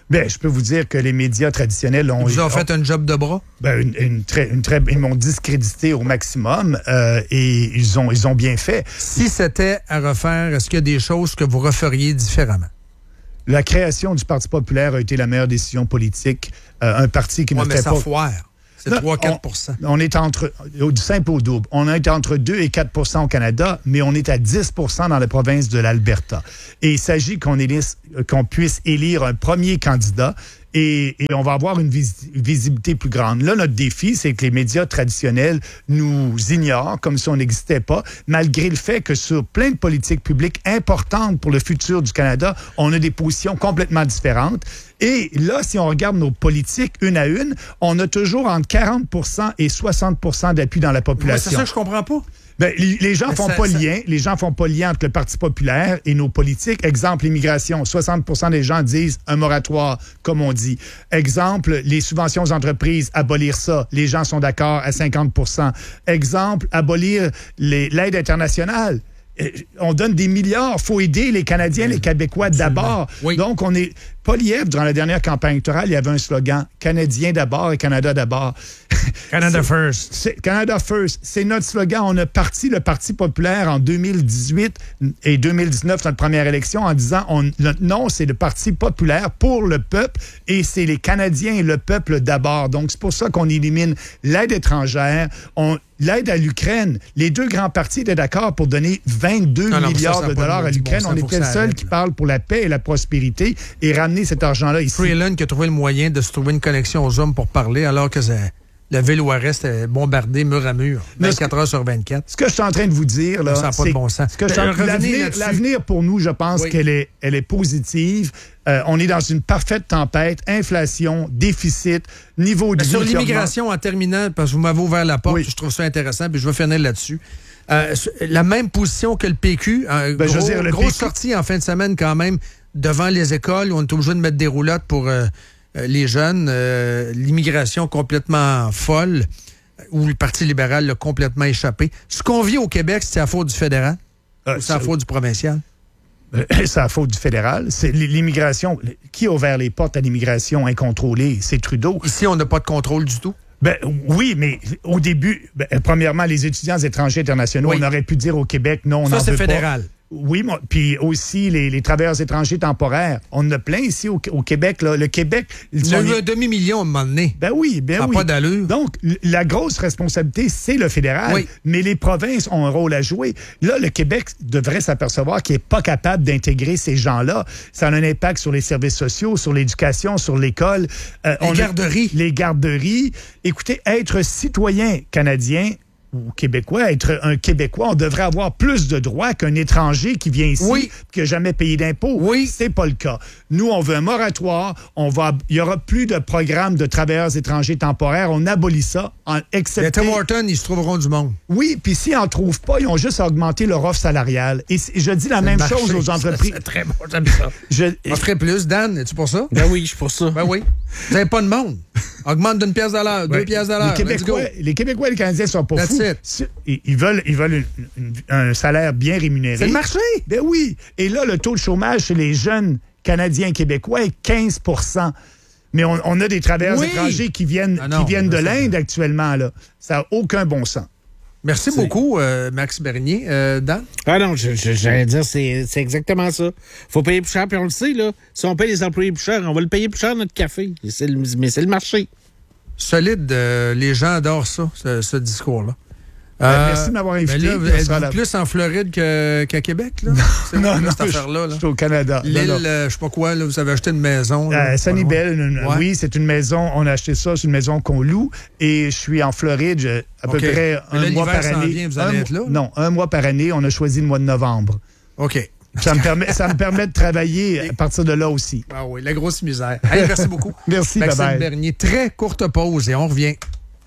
Bien, je peux vous dire que les médias traditionnels ont... Ils vous ont fait un job de bras? Ben, une, une très, une très, ils m'ont discrédité au maximum euh, et ils ont, ils ont bien fait. Si c'était à refaire, est-ce qu'il y a des choses que vous referiez différemment? La création du Parti populaire a été la meilleure décision politique. Euh, un parti qui ouais, ne mais fait ça pas... foire. C'est trois à quatre pour cent. On, on est entre, du simple au double. On est entre deux et quatre pour cent au Canada, mais on est à dix pour cent dans la province de l'Alberta. Et il s'agit qu'on élise, qu'on puisse élire un premier candidat et, et on va avoir une vis- visibilité plus grande. Là, notre défi, c'est que les médias traditionnels nous ignorent comme si on n'existait pas, malgré le fait que sur plein de politiques publiques importantes pour le futur du Canada, on a des positions complètement différentes. Et là, si on regarde nos politiques une à une, on a toujours entre quarante pour cent et soixante pour cent d'appui dans la population. Ouais, c'est ça que je comprends pas. Ben, les, les gens Mais font ça, pas ça... lien. Les gens font pas lien entre le Parti populaire et nos politiques. Exemple, l'immigration. soixante pour cent des gens disent un moratoire, comme on dit. Exemple, les subventions aux entreprises, abolir ça. Les gens sont d'accord à cinquante pour cent. Exemple, abolir les, l'aide internationale. On donne des milliards. Il faut aider les Canadiens, les Québécois d'abord. Oui. Donc, on est... Poilievre, durant la dernière campagne électorale, il y avait un slogan « Canadiens d'abord et Canada d'abord ». Canada first. C'est, Canada first. C'est notre slogan. On a parti le Parti populaire en deux mille dix-huit et deux mille dix-neuf, notre première élection, en disant on, notre nom, c'est le Parti populaire pour le peuple et c'est les Canadiens et le peuple d'abord. Donc, c'est pour ça qu'on élimine l'aide étrangère, on, l'aide à l'Ukraine. Les deux grands partis étaient d'accord pour donner vingt-deux non, non, milliards ça, ça de dollars à l'Ukraine. Bon on était le seul qui parle pour la paix et la prospérité et ramener cet argent-là ici. Freeland qui a trouvé le moyen de se trouver une connexion aux hommes pour parler alors que c'est... La ville Ouest est bombardée mur à mur, vingt-quatre heures sur vingt-quatre. Ce que je suis en train de vous dire, là, ça n'a pas de bon sens. Ce que je suis en... l'avenir, l'avenir pour nous, je pense oui. qu'elle est, elle est positive. Euh, on est dans une parfaite tempête, inflation, déficit, niveau de vie. Sur l'immigration, en terminant, parce que vous m'avez ouvert la porte, oui. je trouve ça intéressant, puis je vais finir là-dessus. Euh, la même position que le P Q, euh, ben, gros, dire, le grosse P Q... sortie en fin de semaine quand même devant les écoles où on est obligé de mettre des roulottes pour euh, les jeunes, euh, l'immigration complètement folle, où le Parti libéral l'a complètement échappé. Ce qu'on vit au Québec, c'est la faute du fédéral euh, ou c'est la faute du provincial? C'est la faute du fédéral. C'est l'immigration. Qui a ouvert les portes à l'immigration incontrôlée? C'est Trudeau. Ici, on n'a pas de contrôle du tout. Ben oui, mais au début, ben, premièrement, les étudiants étrangers internationaux, oui. on aurait pu dire au Québec, non, on Ça, en c'est veut fédéral. Pas. Oui, moi, puis aussi les, les travailleurs étrangers temporaires. On en a plein ici au, au Québec. Là. Le Québec... Il y a eu un demi-million à un moment donné. Ben oui, ben ça oui. pas d'allure. Donc, la grosse responsabilité, c'est le fédéral. Oui. Mais les provinces ont un rôle à jouer. Là, le Québec devrait s'apercevoir qu'il n'est pas capable d'intégrer ces gens-là. Ça a un impact sur les services sociaux, sur l'éducation, sur l'école. Euh, les on garderies. A, les garderies. Écoutez, être citoyen canadien... ou québécois, être un Québécois, on devrait avoir plus de droits qu'un étranger qui vient ici oui. qui n'a jamais payé d'impôts. Oui. C'est pas le cas. Nous, on veut un moratoire. On va, il y aura plus de programme de travailleurs étrangers temporaires. On abolit ça, en excepté... Les Tim Hortons, ils se trouveront du monde. Oui, puis s'ils n'en trouvent pas, ils ont juste à augmenter leur offre salariale. Et je dis la c'est même marché. chose aux entreprises. C'est très bon, j'aime ça. Je on ferait plus. Dan, es-tu pour ça? Ben oui, je suis pour ça. Ben oui. Vous n'avez pas de monde. Augmente d'une pièce à l'heure, ouais. deux pièces à l'heure. Les Québécois, les Québécois et les Canadiens sont pas That's fous. It. Ils, ils veulent, ils veulent une, une, un salaire bien rémunéré. C'est le marché. Ben oui. Et là, le taux de chômage chez les jeunes Canadiens et Québécois est quinze pour cent. Mais on, on a des travailleurs oui. étrangers qui viennent, ah non, qui viennent de l'Inde ça. actuellement. Là. Ça n'a aucun bon sens. Merci c'est... beaucoup, euh, Max Bernier. Euh, Dan? Ah non, je, je, j'allais dire, c'est, c'est exactement ça. Faut payer plus cher, puis on le sait, là. Si on paye les employés plus cher, on va le payer plus cher, notre café. C'est le, mais c'est le marché. Solide. Euh, les gens adorent ça, ce, ce discours-là. Ben, euh, merci de m'avoir invité. Là, êtes-vous la... plus en Floride que, qu'à Québec? Là? C'est non, non, cette affaire-là. Là. Je suis au Canada. L'île, euh, je sais pas quoi, là, vous avez acheté une maison. Euh, Sunnyvale, ouais. Oui, c'est une maison. On a acheté ça, c'est une maison qu'on loue. Et je suis en Floride je, à okay. peu près un là, mois par année. Vient, vous allez un, être là? Non, un mois par année. On a choisi le mois de novembre. OK. Ça me permet, ça me permet de travailler à partir de là aussi. Ah oui, la grosse misère. Allez, merci beaucoup. Merci, Maxime bye-bye. Bernier. Très courte pause et on revient.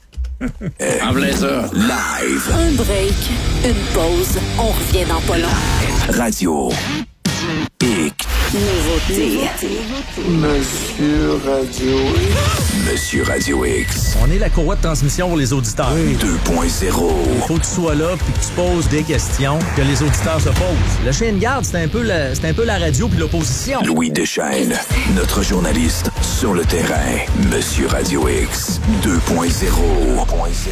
En plein ça, live. Un break, une pause, on revient dans pas long. Radio X. Nouveauté. Monsieur Radio X. Monsieur Radio X. On est la courroie de transmission pour les auditeurs. Oui. deux point zéro. Il faut que tu sois là puis que tu poses des questions que les auditeurs se posent. Le chien de garde, c'est un peu la, c'est un peu la radio puis l'opposition. Louis Deschênes, notre journaliste sur le terrain. Monsieur Radio X deux point zéro.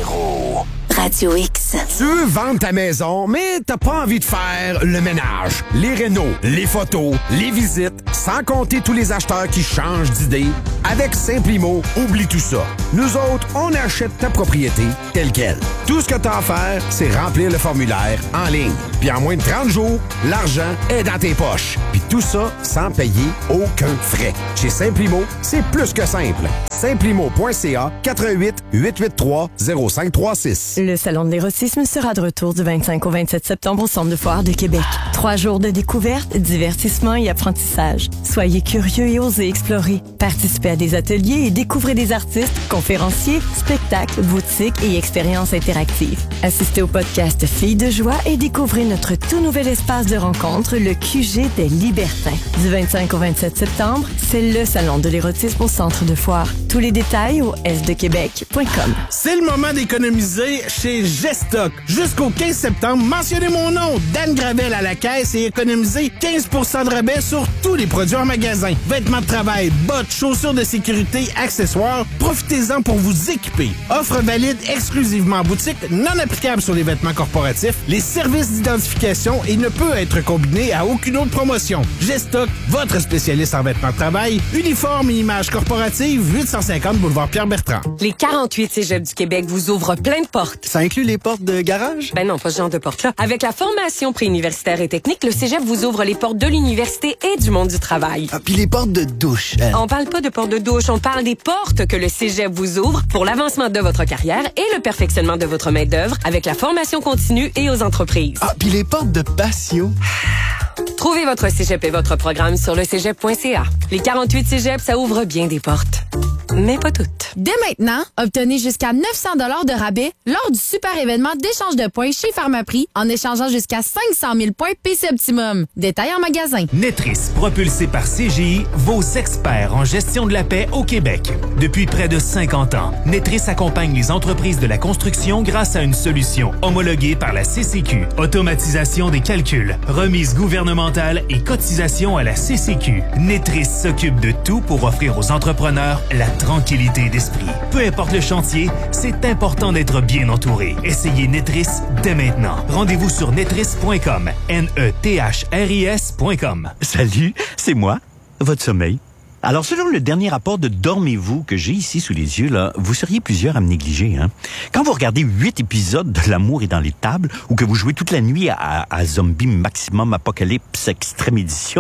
Radio X. Tu veux vendre ta maison, mais t'as pas envie de faire le ménage, les rénaux, les photos, les visites, sans compter tous les acheteurs qui changent d'idée. Avec Simplimo, oublie tout ça. Nous autres, on achète ta propriété telle quelle. Tout ce que t'as à faire, c'est remplir le formulaire en ligne. Puis en moins de trente jours, l'argent est dans tes poches. Puis tout ça sans payer aucun frais. Chez Simplimo, c'est plus que simple. Simplimo point c a quatre un huit, huit huit trois, zéro cinq trois six. Le Salon de l'érotisme sera de retour du vingt-cinq au vingt-sept septembre au Centre de foire de Québec. Trois jours de découverte, divertissement et apprentissage. Soyez curieux et osez explorer. Participez à des ateliers et découvrez des artistes, conférenciers, spectacles, boutiques et expériences interactives. Assistez au podcast Filles de joie et découvrez notre tout nouvel espace de rencontre, le Q G des Libertins. Du vingt-cinq au vingt-sept septembre, c'est le Salon de l'érotisme au Centre de foire. Tous les détails au s de québec point com. C'est le moment d'économiser chez Gestock. Jusqu'au quinze septembre, mentionnez mon nom, Dan Gravel à la caisse et économisez quinze pour cent de rabais sur tous les produits en magasin. Vêtements de travail, bottes, chaussures de sécurité, accessoires, profitez-en pour vous équiper. Offre valide exclusivement en boutique, non applicable sur les vêtements corporatifs, les services d'identification et ne peut être combiné à aucune autre promotion. Gestock, votre spécialiste en vêtements de travail, uniforme et images corporatives, huit cent cinquante boulevard Pierre-Bertrand. Les quarante-huit cégeps du Québec vous ouvrent plein de portes. Ça inclut les portes de garage? Ben non, pas ce genre de portes-là. Avec la formation préuniversitaire et technique, le cégep vous ouvre les portes de l'université et du monde du travail. Ah, puis les portes de douche. Hein? On parle pas de portes de douche, on parle des portes que le cégep vous ouvre pour l'avancement de votre carrière et le perfectionnement de votre main-d'œuvre avec la formation continue et aux entreprises. Ah, puis les portes de patio. Trouvez votre cégep et votre programme sur le cégep point c a. Les quarante-huit cégeps, ça ouvre bien des portes. Mais pas toutes. Dès maintenant, obtenez jusqu'à neuf cents dollars de rabais lors du super événement d'échange de points chez Pharmaprix en échangeant jusqu'à cinq cent mille points P C Optimum. Détail en magasin. Netris, propulsé par C G I, vos experts en gestion de la paix au Québec. Depuis près de cinquante ans, Netris accompagne les entreprises de la construction grâce à une solution homologuée par la C C Q. Automatisation des calculs, remise gouvernementale et cotisation à la C C Q. Netris s'occupe de tout pour offrir aux entrepreneurs la tranquillité d'esprit. Peu importe le chantier, c'est important d'être bien entouré. Essayez Netris dès maintenant. Rendez-vous sur netris point com. N E T H R I S point com. Salut, c'est moi, votre sommeil. Alors, selon le dernier rapport de Dormez-vous que j'ai ici sous les yeux, là, vous seriez plusieurs à me négliger. Hein? Quand vous regardez huit épisodes de L'amour est dans les tables ou que vous jouez toute la nuit à, à Zombie Maximum Apocalypse Extrême Édition,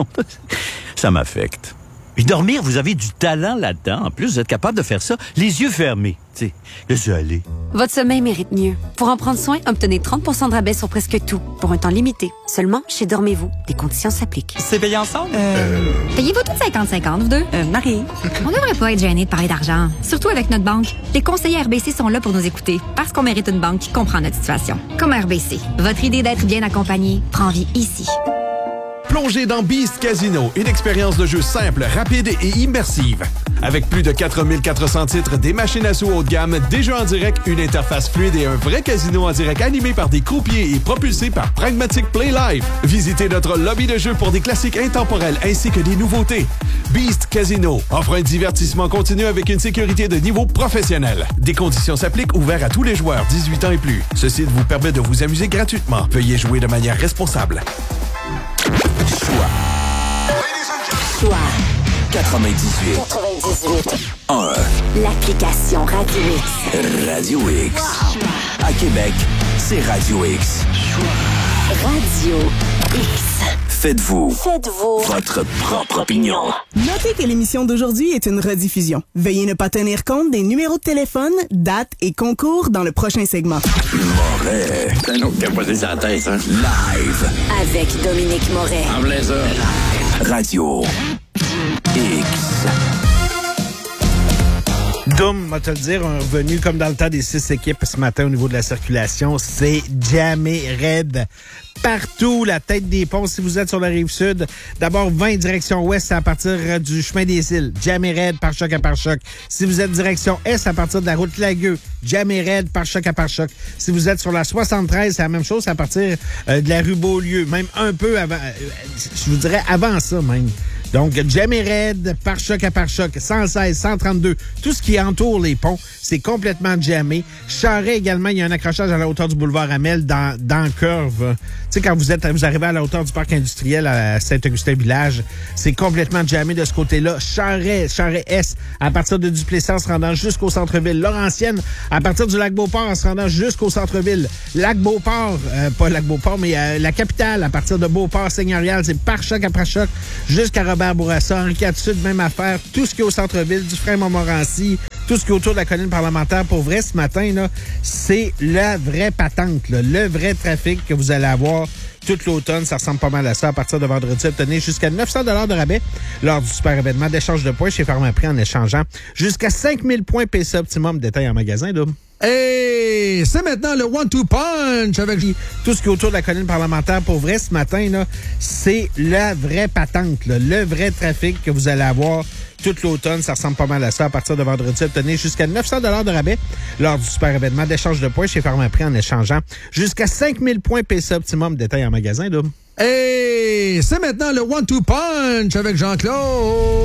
ça m'affecte. Et dormir, vous avez du talent là-dedans. En plus, vous êtes capable de faire ça les yeux fermés. Tu sais, laissez aller. Votre sommeil mérite mieux. Pour en prendre soin, obtenez trente pour cent de rabais sur presque tout, pour un temps limité. Seulement chez Dormez-vous. Des conditions s'appliquent. C'est payé ensemble? Euh... Payez-vous toutes cinquante cinquante, vous deux? Euh, Marie. On devrait pas être gêné de parler d'argent. Surtout avec notre banque. Les conseillers R B C sont là pour nous écouter, parce qu'on mérite une banque qui comprend notre situation. Comme R B C. Votre idée d'être bien accompagné prend vie ici. Plongez dans Beast Casino, une expérience de jeu simple, rapide et immersive. Avec plus de quatre mille quatre cents titres, des machines à sous haut de gamme, des jeux en direct, une interface fluide et un vrai casino en direct animé par des croupiers et propulsé par Pragmatic Play Live. Visitez notre lobby de jeu pour des classiques intemporels ainsi que des nouveautés. Beast Casino offre un divertissement continu avec une sécurité de niveau professionnel. Des conditions s'appliquent, ouverts à tous les joueurs dix-huit ans et plus. Ce site vous permet de vous amuser gratuitement. Veuillez jouer de manière responsable. Choix. Choix. quatre-vingt-dix-huit. quatre-vingt-dix-huit. un. L'application Radio X. Radio X. À Québec, c'est Radio X. Radio X. Faites-vous. Faites-vous. Votre propre opinion. Notez que l'émission d'aujourd'hui est une rediffusion. Veuillez ne pas tenir compte des numéros de téléphone, dates et concours dans le prochain segment. Moret. C'est un autre capoté sur la tête, hein? Live. Avec Dominique Moret. En plein ça. Radio X. Doom, on va te le dire, un revenu comme dans le temps des six équipes ce matin au niveau de la circulation. C'est jamais raide. Partout, la tête des ponts, si vous êtes sur la rive sud. D'abord, vingt direction ouest, c'est à partir du chemin des îles. Jamais raide, par choc à par choc. Si vous êtes direction est, à partir de la route Lagueux. Jamais raide, par choc à par choc. Si vous êtes sur la soixante-treize, c'est la même chose, c'est à partir euh, de la rue Beaulieu. Même un peu avant, euh, je vous dirais avant ça même. Donc, jamais raide, par choc à par choc, cent seize, cent trente-deux, tout ce qui entoure les ponts, c'est complètement jammé. Charret également, il y a un accrochage à la hauteur du boulevard Amel dans, dans Curve. Tu sais, quand vous êtes, vous arrivez à la hauteur du parc industriel à Saint-Augustin-Village, c'est complètement jammé de ce côté-là. Charret, Charret-Est, à partir de Duplessis en se rendant jusqu'au centre-ville. Laurentienne, à partir du lac Beauport en se rendant jusqu'au centre-ville. Lac Beauport, euh, pas lac Beauport, mais euh, la capitale, à partir de Beauport-Seigneurial, c'est par choc après choc jusqu'à Robert Bourassa, Henri quatre Sud, même affaire. Tout ce qui est au centre-ville, du Frein-Montmorency, tout ce qui est autour de la colline parlementaire, pour vrai, ce matin, là, c'est la vraie patente, là, le vrai trafic que vous allez avoir toute l'automne. Ça ressemble pas mal à ça. À partir de vendredi, obtenez jusqu'à neuf cents dollars de rabais lors du super événement d'échange de points chez Pharmaprix en échangeant jusqu'à cinq mille points P C Optimum. Détail en magasin, là. Et c'est maintenant le one-two punch avec tout ce qui est autour de la colline parlementaire. Pour vrai, ce matin, là, c'est la vraie patente, là, le vrai trafic que vous allez avoir toute l'automne. Ça ressemble pas mal à ça. À partir de vendredi, obtenez jusqu'à neuf cents dollars de rabais lors du super événement d'échange de points chez Pharmaprix en échangeant jusqu'à cinq mille points P C Optimum. Détail en magasin, là. Et c'est maintenant le one-two punch avec Jean-Claude.